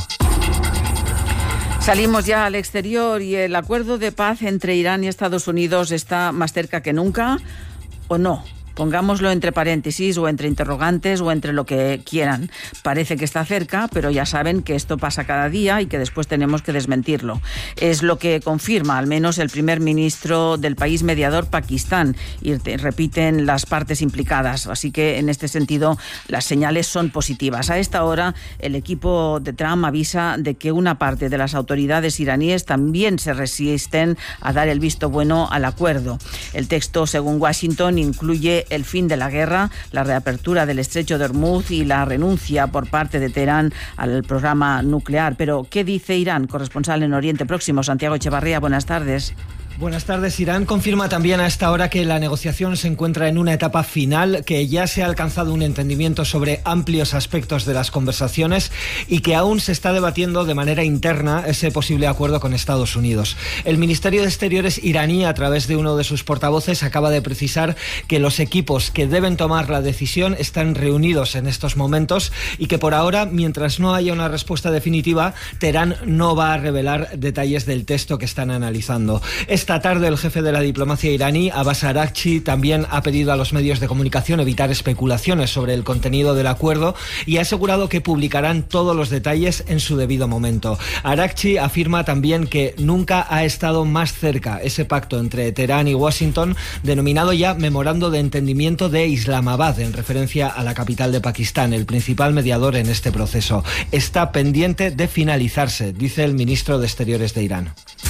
Salimos ya al exterior y el acuerdo de paz entre Irán y Estados Unidos está más cerca que nunca, ¿o no? Pongámoslo entre paréntesis o entre interrogantes o entre lo que quieran. Parece que está cerca, pero ya saben que esto pasa cada día y que después tenemos que desmentirlo. Es lo que confirma al menos el primer ministro del país mediador, Pakistán, y repiten las partes implicadas. Así que en este sentido las señales son positivas. A esta hora el equipo de Trump avisa de que una parte de las autoridades iraníes también se resisten a dar el visto bueno al acuerdo. El texto, según Washington, incluye el fin de la guerra, la reapertura del estrecho de Hormuz y la renuncia por parte de Teherán al programa nuclear. Pero, ¿qué dice Irán? Corresponsal en Oriente Próximo, Santiago Echevarría, buenas tardes. Buenas tardes. Irán confirma también a esta hora que la negociación se encuentra en una etapa final, que ya se ha alcanzado un entendimiento sobre amplios aspectos de las conversaciones y que aún se está debatiendo de manera interna ese posible acuerdo con Estados Unidos. El Ministerio de Exteriores iraní, a través de uno de sus portavoces, acaba de precisar que los equipos que deben tomar la decisión están reunidos en estos momentos y que por ahora, mientras no haya una respuesta definitiva, Teherán no va a revelar detalles del texto que están analizando. Esta tarde el jefe de la diplomacia iraní, Abbas Araghchi, también ha pedido a los medios de comunicación evitar especulaciones sobre el contenido del acuerdo y ha asegurado que publicarán todos los detalles en su debido momento. Araghchi afirma también que nunca ha estado más cerca ese pacto entre Teherán y Washington, denominado ya Memorando de Entendimiento de Islamabad, en referencia a la capital de Pakistán, el principal mediador en este proceso. Está pendiente de finalizarse, dice el ministro de Exteriores de Irán.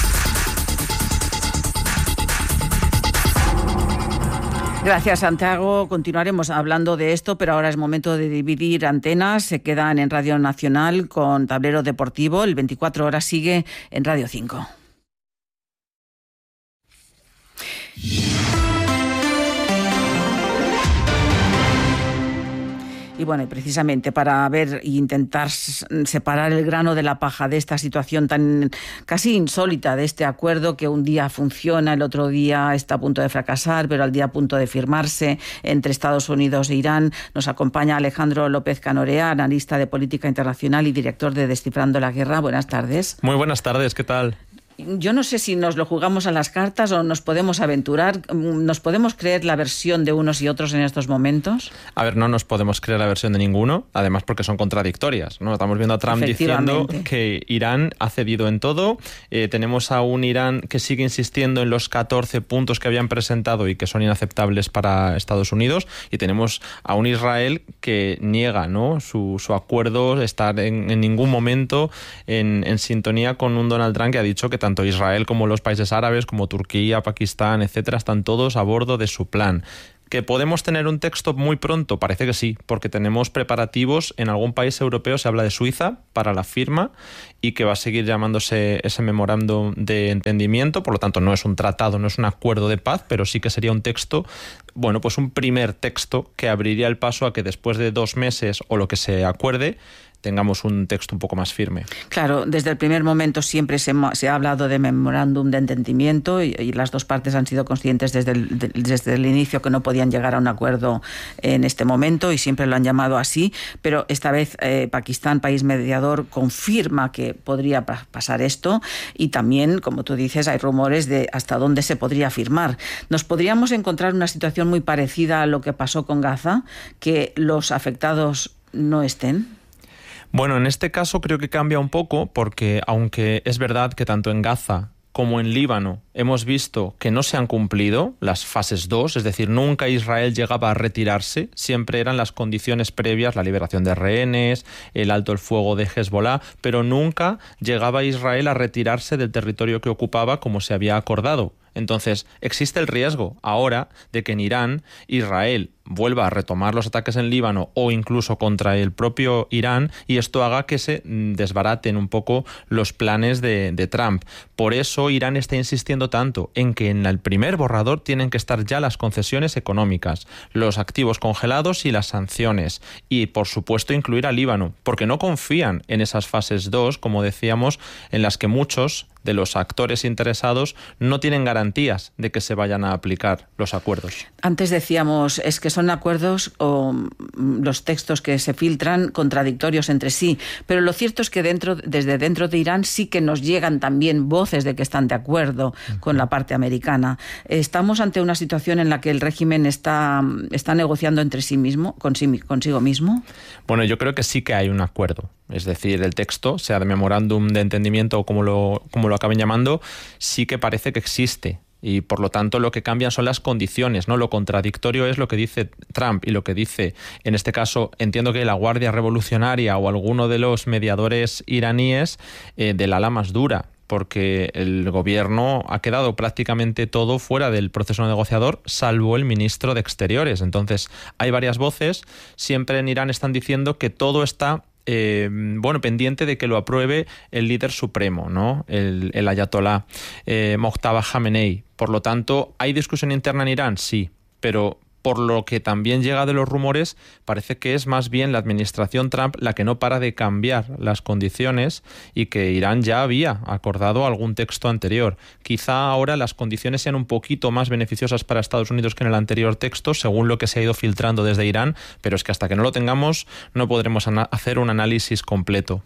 Gracias, Santiago. Continuaremos hablando de esto, pero ahora es momento de dividir antenas. Se quedan en Radio Nacional con Tablero Deportivo. El veinticuatro horas sigue en Radio cinco. Y bueno, y precisamente para ver e intentar separar el grano de la paja de esta situación tan casi insólita, de este acuerdo que un día funciona, el otro día está a punto de fracasar, pero al día a punto de firmarse entre Estados Unidos e Irán, nos acompaña Alejandro López Canorea, analista de política internacional y director de Descifrando la Guerra. Buenas tardes. Muy buenas tardes, ¿qué tal? Yo no sé si nos lo jugamos a las cartas o nos podemos aventurar. ¿Nos podemos creer la versión de unos y otros en estos momentos? A ver, no nos podemos creer la versión de ninguno, además porque son contradictorias, ¿no? Estamos viendo a Trump diciendo que Irán ha cedido en todo. Eh, tenemos a un Irán que sigue insistiendo en los catorce puntos que habían presentado y que son inaceptables para Estados Unidos. Y tenemos a un Israel que niega, ¿no?, su, su acuerdo, estar en, en ningún momento en, en sintonía con un Donald Trump que ha dicho que tanto Israel como los países árabes, como Turquía, Pakistán, etcétera, están todos a bordo de su plan. ¿Que podemos tener un texto muy pronto? Parece que sí, porque tenemos preparativos. En algún país europeo se habla de Suiza para la firma y que va a seguir llamándose ese memorándum de entendimiento. Por lo tanto, no es un tratado, no es un acuerdo de paz, pero sí que sería un texto, bueno, pues un primer texto que abriría el paso a que después de dos meses o lo que se acuerde, tengamos un texto un poco más firme. Claro, desde el primer momento siempre se, se ha hablado de memorándum de entendimiento y, y las dos partes han sido conscientes desde el, de, desde el inicio que no podían llegar a un acuerdo en este momento y siempre lo han llamado así, pero esta vez eh, Pakistán, país mediador, confirma que podría pasar esto y también, como tú dices, hay rumores de hasta dónde se podría firmar. ¿Nos podríamos encontrar una situación muy parecida a lo que pasó con Gaza, que los afectados no estén? Bueno, en este caso creo que cambia un poco porque aunque es verdad que tanto en Gaza como en Líbano hemos visto que no se han cumplido las fases dos, es decir, nunca Israel llegaba a retirarse, siempre eran las condiciones previas, la liberación de rehenes, el alto el fuego de Hezbollah, pero nunca llegaba Israel a retirarse del territorio que ocupaba como se había acordado. Entonces, existe el riesgo ahora de que en Irán, Israel vuelva a retomar los ataques en Líbano o incluso contra el propio Irán y esto haga que se desbaraten un poco los planes de, de Trump. Por eso Irán está insistiendo tanto en que en el primer borrador tienen que estar ya las concesiones económicas, los activos congelados y las sanciones y, por supuesto, incluir a Líbano, porque no confían en esas fases dos, como decíamos, en las que muchos de los actores interesados no tienen garantías de que se vayan a aplicar los acuerdos. Antes decíamos, es que son acuerdos o los textos que se filtran contradictorios entre sí, pero lo cierto es que dentro, desde dentro de Irán sí que nos llegan también voces de que están de acuerdo uh-huh. con la parte americana. Estamos ante una situación en la que el régimen está, está negociando entre sí mismo, consigo, consigo mismo. Bueno, yo creo que sí que hay un acuerdo. Es decir, el texto, sea de memorándum de entendimiento o como lo, como lo acaben llamando, sí que parece que existe. Y por lo tanto lo que cambian son las condiciones, ¿no? Lo contradictorio es lo que dice Trump y lo que dice, en este caso, entiendo que la Guardia Revolucionaria o alguno de los mediadores iraníes eh, del ala más dura, porque el gobierno ha quedado prácticamente todo fuera del proceso negociador, salvo el ministro de Exteriores. Entonces, hay varias voces, siempre en Irán están diciendo que todo está Eh, bueno, pendiente de que lo apruebe el líder supremo, ¿no? El, el ayatolá eh, Mojtaba Khamenei. Por lo tanto, ¿hay discusión interna en Irán? Sí, pero por lo que también llega de los rumores, parece que es más bien la administración Trump la que no para de cambiar las condiciones y que Irán ya había acordado algún texto anterior. Quizá ahora las condiciones sean un poquito más beneficiosas para Estados Unidos que en el anterior texto, según lo que se ha ido filtrando desde Irán, pero es que hasta que no lo tengamos no podremos ana- hacer un análisis completo.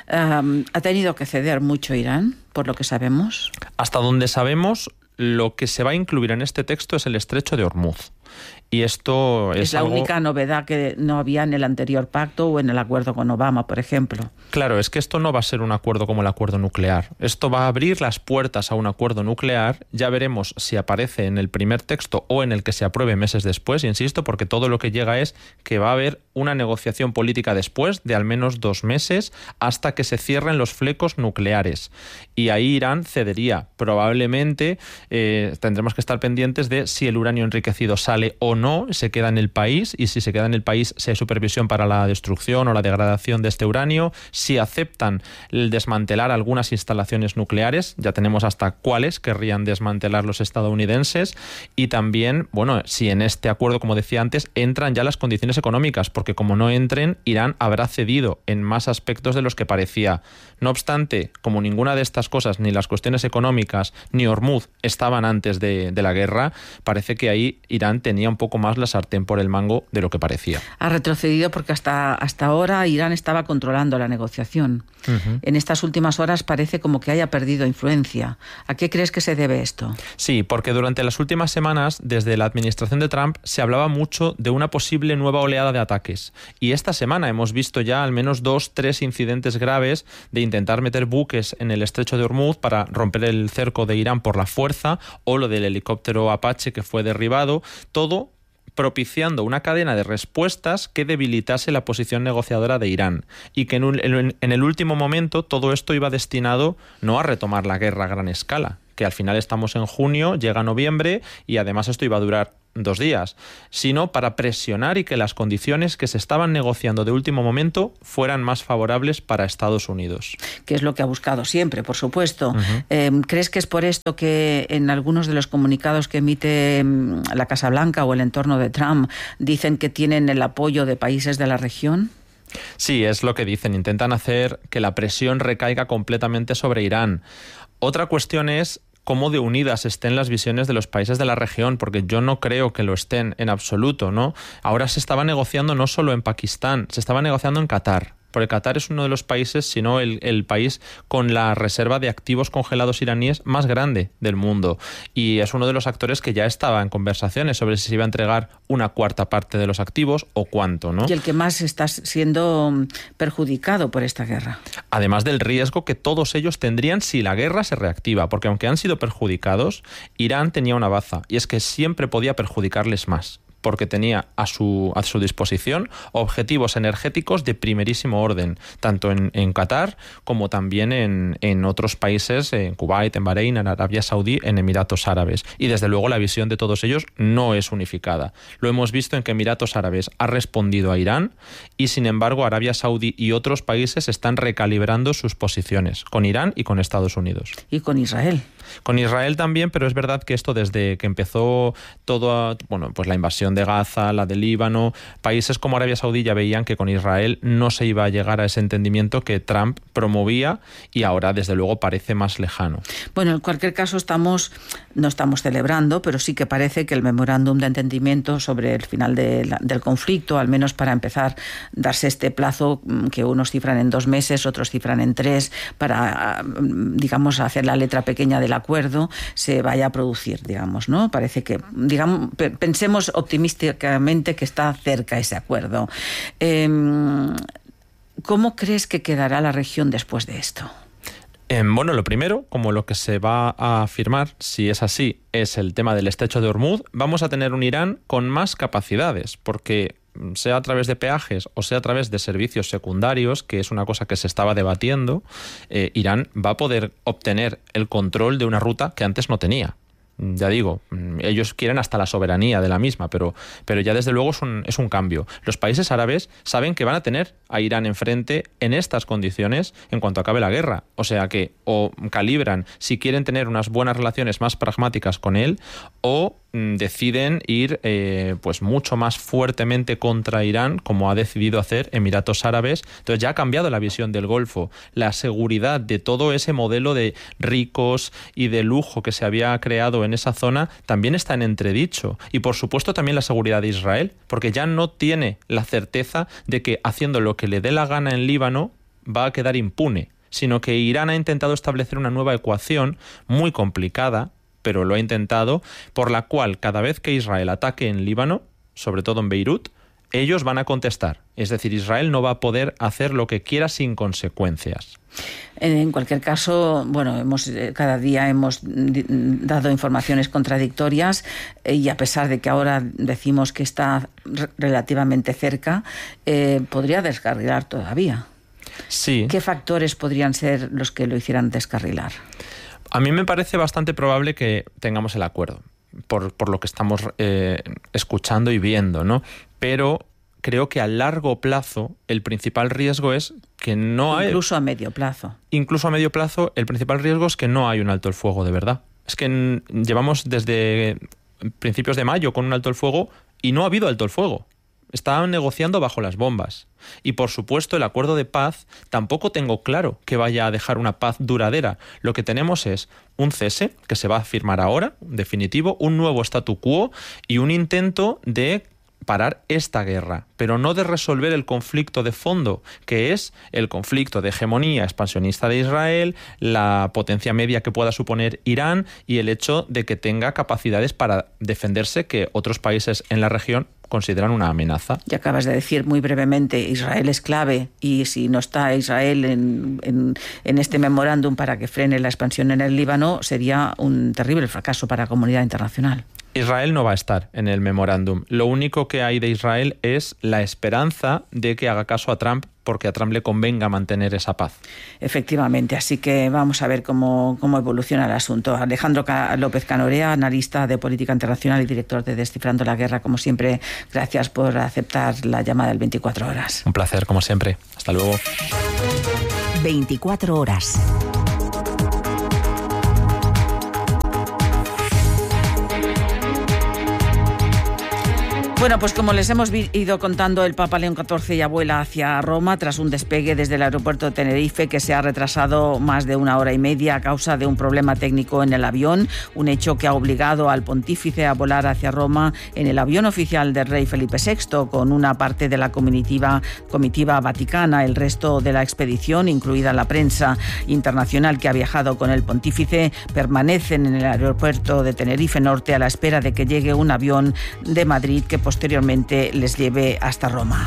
Um, ¿Ha tenido que ceder mucho Irán, por lo que sabemos? Hasta donde sabemos, lo que se va a incluir en este texto es el estrecho de Hormuz. Y esto es, es la algo... única novedad que no había en el anterior pacto o en el acuerdo con Obama, por ejemplo. Claro, es que esto no va a ser un acuerdo como el acuerdo nuclear. Esto va a abrir las puertas a un acuerdo nuclear. Ya veremos si aparece en el primer texto o en el que se apruebe meses después, insisto, porque todo lo que llega es que va a haber una negociación política después de al menos dos meses hasta que se cierren los flecos nucleares. Y ahí Irán cedería. Probablemente eh, tendremos que estar pendientes de si el uranio enriquecido sale sale o no, se queda en el país, y si se queda en el país si hay supervisión para la destrucción o la degradación de este uranio, si aceptan el desmantelar algunas instalaciones nucleares, ya tenemos hasta cuáles querrían desmantelar los estadounidenses, y también, bueno, si en este acuerdo, como decía antes, entran ya las condiciones económicas, porque como no entren, Irán habrá cedido en más aspectos de los que parecía. No obstante, como ninguna de estas cosas, ni las cuestiones económicas ni Hormuz estaban antes de, de la guerra, parece que ahí Irán tenía un poco más la sartén por el mango de lo que parecía. Ha retrocedido porque hasta, hasta ahora Irán estaba controlando la negociación. Uh-huh. En estas últimas horas parece como que haya perdido influencia. ¿A qué crees que se debe esto? Sí, porque durante las últimas semanas, desde la administración de Trump, se hablaba mucho de una posible nueva oleada de ataques. Y esta semana hemos visto ya al menos dos, tres incidentes graves de intentar meter buques en el estrecho de Hormuz para romper el cerco de Irán por la fuerza, o lo del helicóptero Apache que fue derribado, todo propiciando una cadena de respuestas que debilitase la posición negociadora de Irán, y que en, un, en, en el último momento todo esto iba destinado no a retomar la guerra a gran escala, que al final estamos en junio, llega noviembre y además esto iba a durar dos días, sino para presionar y que las condiciones que se estaban negociando de último momento fueran más favorables para Estados Unidos. Que es lo que ha buscado siempre, por supuesto. Uh-huh. Eh, ¿Crees que es por esto que en algunos de los comunicados que emite la Casa Blanca o el entorno de Trump dicen que tienen el apoyo de países de la región? Sí, es lo que dicen. Intentan hacer que la presión recaiga completamente sobre Irán. Otra cuestión es cómo de unidas estén las visiones de los países de la región, porque yo no creo que lo estén en absoluto, ¿no? Ahora se estaba negociando no solo en Pakistán, se estaba negociando en Qatar. Porque Qatar es uno de los países, si no el, el país con la reserva de activos congelados iraníes más grande del mundo. Y es uno de los actores que ya estaba en conversaciones sobre si se iba a entregar una cuarta parte de los activos o cuánto, ¿no? Y el que más está siendo perjudicado por esta guerra. Además del riesgo que todos ellos tendrían si la guerra se reactiva. Porque aunque han sido perjudicados, Irán tenía una baza, y es que siempre podía perjudicarles más, porque tenía a su, a su disposición objetivos energéticos de primerísimo orden, tanto en, en Qatar como también en, en otros países, en Kuwait, en Bahrein, en Arabia Saudí, en Emiratos Árabes. Y desde luego la visión de todos ellos no es unificada. Lo hemos visto en que Emiratos Árabes ha respondido a Irán, y sin embargo Arabia Saudí y otros países están recalibrando sus posiciones, con Irán y con Estados Unidos. Y con Israel. Con Israel también, pero es verdad que esto desde que empezó todo, bueno, pues la invasión de Gaza, la de Líbano, países como Arabia Saudí ya veían que con Israel no se iba a llegar a ese entendimiento que Trump promovía, y ahora desde luego parece más lejano. Bueno, en cualquier caso estamos, no estamos celebrando, pero sí que parece que el memorándum de entendimiento sobre el final de la, del conflicto, al menos para empezar, darse este plazo que unos cifran en dos meses, otros cifran en tres, para, digamos, hacer la letra pequeña del acuerdo, se vaya a producir, digamos, ¿no? Parece que, digamos, pensemos optimísticamente que está cerca ese acuerdo. Eh, ¿Cómo crees que quedará la región después de esto? Eh, bueno, lo primero, como lo que se va a firmar, si es así, es el tema del estrecho de Hormuz, vamos a tener un Irán con más capacidades, porque sea a través de peajes o sea a través de servicios secundarios, que es una cosa que se estaba debatiendo, eh, Irán va a poder obtener el control de una ruta que antes no tenía. Ya digo, ellos quieren hasta la soberanía de la misma, pero, pero ya desde luego es un, es un cambio. Los países árabes saben que van a tener a Irán enfrente en estas condiciones en cuanto acabe la guerra. O sea que o calibran si quieren tener unas buenas relaciones más pragmáticas con él, o mm, deciden ir eh, pues mucho más fuertemente contra Irán, como ha decidido hacer Emiratos Árabes. Entonces ya ha cambiado la visión del Golfo. La seguridad de todo ese modelo de ricos y de lujo que se había creado en esa zona también está en entredicho. Y por supuesto también la seguridad de Israel, porque ya no tiene la certeza de que haciendo lo que le dé la gana en Líbano va a quedar impune, sino que Irán ha intentado establecer una nueva ecuación muy complicada, pero lo ha intentado, por la cual cada vez que Israel ataque en Líbano, sobre todo en Beirut, ellos van a contestar. Es decir, Israel no va a poder hacer lo que quiera sin consecuencias. En cualquier caso, bueno, hemos cada día hemos dado informaciones contradictorias, y a pesar de que ahora decimos que está relativamente cerca, eh, podría descarrilar todavía. Sí. ¿Qué factores podrían ser los que lo hicieran descarrilar? A mí me parece bastante probable que tengamos el acuerdo. por, por lo que estamos eh, escuchando y viendo, ¿no? Pero creo que a largo plazo el principal riesgo es que no hay... Incluso a medio plazo. Incluso a medio plazo el principal riesgo es que no hay un alto el fuego de verdad. Es que en, llevamos desde principios de mayo con un alto el fuego y no ha habido alto el fuego. Estaban negociando bajo las bombas. Y por supuesto el acuerdo de paz tampoco tengo claro que vaya a dejar una paz duradera. Lo que tenemos es un cese que se va a firmar ahora, definitivo, un nuevo statu quo y un intento de parar esta guerra, pero no de resolver el conflicto de fondo, que es el conflicto de hegemonía expansionista de Israel, la potencia media que pueda suponer Irán y el hecho de que tenga capacidades para defenderse que otros países en la región consideran una amenaza. Y acabas de decir muy brevemente, Israel es clave y si no está Israel en, en, en este memorándum para que frene la expansión en el Líbano, sería un terrible fracaso para la comunidad internacional. Israel no va a estar en el memorándum. Lo único que hay de Israel es la esperanza de que haga caso a Trump, porque a Trump le convenga mantener esa paz. Efectivamente, así que vamos a ver cómo, cómo evoluciona el asunto. Alejandro López Canorea, analista de política internacional y director de Descifrando la Guerra, como siempre, gracias por aceptar la llamada del veinticuatro horas. Un placer, como siempre. Hasta luego. veinticuatro horas. Bueno, pues como les hemos ido contando, el Papa León catorce ya vuela hacia Roma tras un despegue desde el aeropuerto de Tenerife que se ha retrasado más de una hora y media a causa de un problema técnico en el avión, un hecho que ha obligado al pontífice a volar hacia Roma en el avión oficial del rey Felipe sexto con una parte de la comitiva, comitiva vaticana. El resto de la expedición, incluida la prensa internacional que ha viajado con el pontífice, permanecen en el aeropuerto de Tenerife Norte a la espera de que llegue un avión de Madrid que posteriormente les lleve hasta Roma.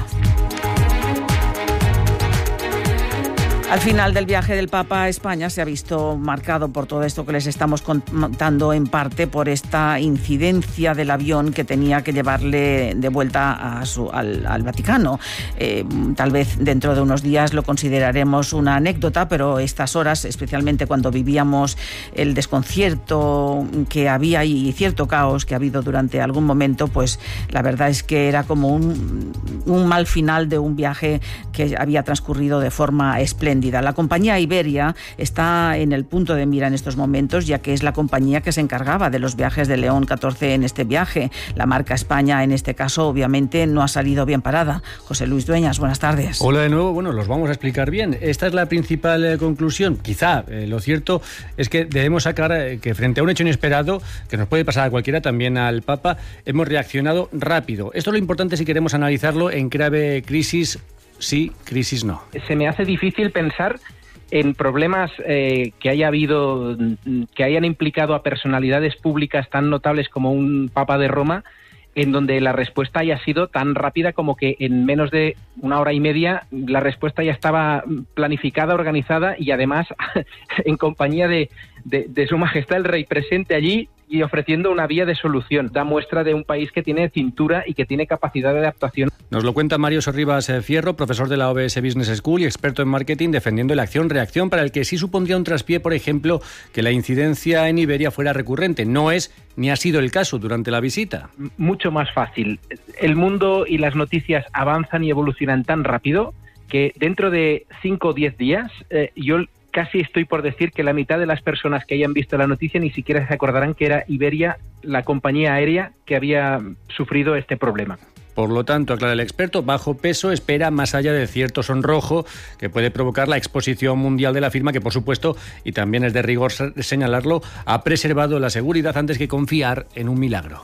Al final del viaje del Papa a España se ha visto marcado por todo esto que les estamos contando, en parte por esta incidencia del avión que tenía que llevarle de vuelta a su, al, al Vaticano. Eh, tal vez dentro de unos días lo consideraremos una anécdota, pero estas horas, especialmente cuando vivíamos el desconcierto que había y cierto caos que ha habido durante algún momento, pues la verdad es que era como un, un mal final de un viaje que había transcurrido de forma espléndida. La compañía Iberia está en el punto de mira en estos momentos, ya que es la compañía que se encargaba de los viajes de León catorce en este viaje. La marca España, en este caso, obviamente no ha salido bien parada. José Luis Dueñas, buenas tardes. Hola de nuevo. Bueno, los vamos a explicar bien. Esta es la principal eh, conclusión. Quizá eh, lo cierto es que debemos sacar eh, que frente a un hecho inesperado, que nos puede pasar a cualquiera, también al Papa, hemos reaccionado rápido. Esto es lo importante si queremos analizarlo en clave crisis. Sí, crisis no. Se me hace difícil pensar en problemas eh, que haya habido, que hayan implicado a personalidades públicas tan notables como un Papa de Roma, en donde la respuesta haya sido tan rápida como que en menos de una hora y media la respuesta ya estaba planificada, organizada y además en compañía de, de, de Su Majestad el Rey presente allí y ofreciendo una vía de solución. Da muestra de un país que tiene cintura y que tiene capacidad de adaptación. Nos lo cuenta Mario Sorribas Fierro, profesor de la O B S Business School y experto en marketing, defendiendo la acción-reacción, para el que sí supondría un traspié, por ejemplo, que la incidencia en Iberia fuera recurrente. No es ni ha sido el caso durante la visita. Mucho más fácil. El mundo y las noticias avanzan y evolucionan tan rápido que dentro de cinco o diez días eh, yo casi estoy por decir que la mitad de las personas que hayan visto la noticia ni siquiera se acordarán que era Iberia, la compañía aérea, que había sufrido este problema. Por lo tanto, aclara el experto, bajo peso espera más allá de cierto sonrojo que puede provocar la exposición mundial de la firma, que por supuesto, y también es de rigor señalarlo, ha preservado la seguridad antes que confiar en un milagro.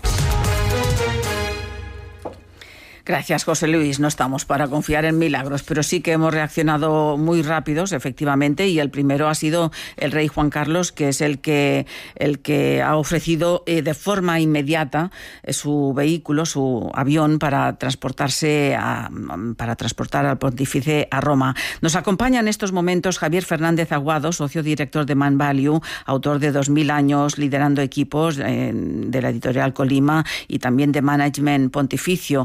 Gracias, José Luis. No estamos para confiar en milagros, pero sí que hemos reaccionado muy rápidos, efectivamente, y el primero ha sido el rey Juan Carlos, que es el que, el que ha ofrecido eh, de forma inmediata eh, su vehículo, su avión, para transportarse a, para transportar al pontífice a Roma. Nos acompaña en estos momentos Javier Fernández Aguado, socio director de Man Value, autor de dos mil años liderando equipos eh, de la editorial Colima y también de Management Pontificio. Eh,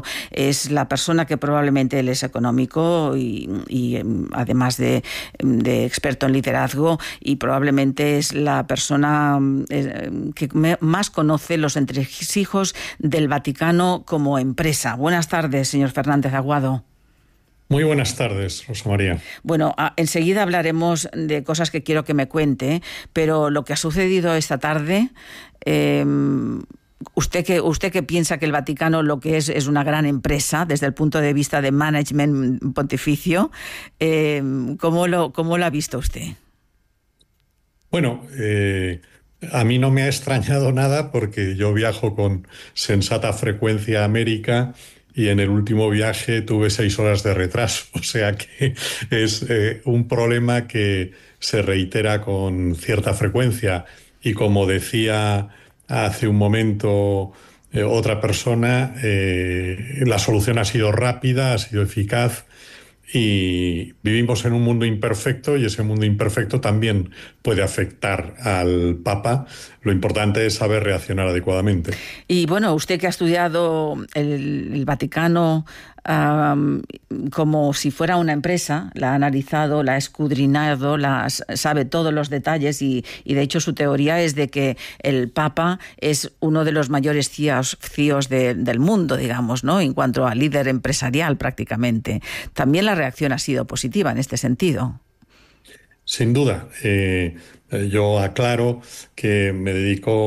es la persona que probablemente él es económico y, y además de, de experto en liderazgo, y probablemente es la persona que más conoce los entresijos del Vaticano como empresa. Buenas tardes, señor Fernández Aguado. Muy buenas tardes, Rosa María. Bueno, a, enseguida hablaremos de cosas que quiero que me cuente, pero lo que ha sucedido esta tarde, eh, usted que usted que piensa que el Vaticano lo que es es una gran empresa desde el punto de vista de management pontificio, eh, ¿cómo lo cómo lo ha visto usted? Bueno, eh, a mí no me ha extrañado nada porque yo viajo con sensata frecuencia a América. Y en el último viaje tuve seis horas de retraso, o sea que es eh, un problema que se reitera con cierta frecuencia. Y como decía hace un momento eh, otra persona, eh, la solución ha sido rápida, ha sido eficaz. Y vivimos en un mundo imperfecto y ese mundo imperfecto también puede afectar al Papa. Lo importante es saber reaccionar adecuadamente. Y bueno, usted que ha estudiado el, el Vaticano um, como si fuera una empresa, la ha analizado, la ha escudriñado, la, sabe todos los detalles y, y de hecho su teoría es de que el Papa es uno de los mayores C I Os, C I Os de, del mundo, digamos, ¿no? En cuanto a líder empresarial prácticamente. También la reacción ha sido positiva en este sentido. Sin duda. Eh, yo aclaro que me dedico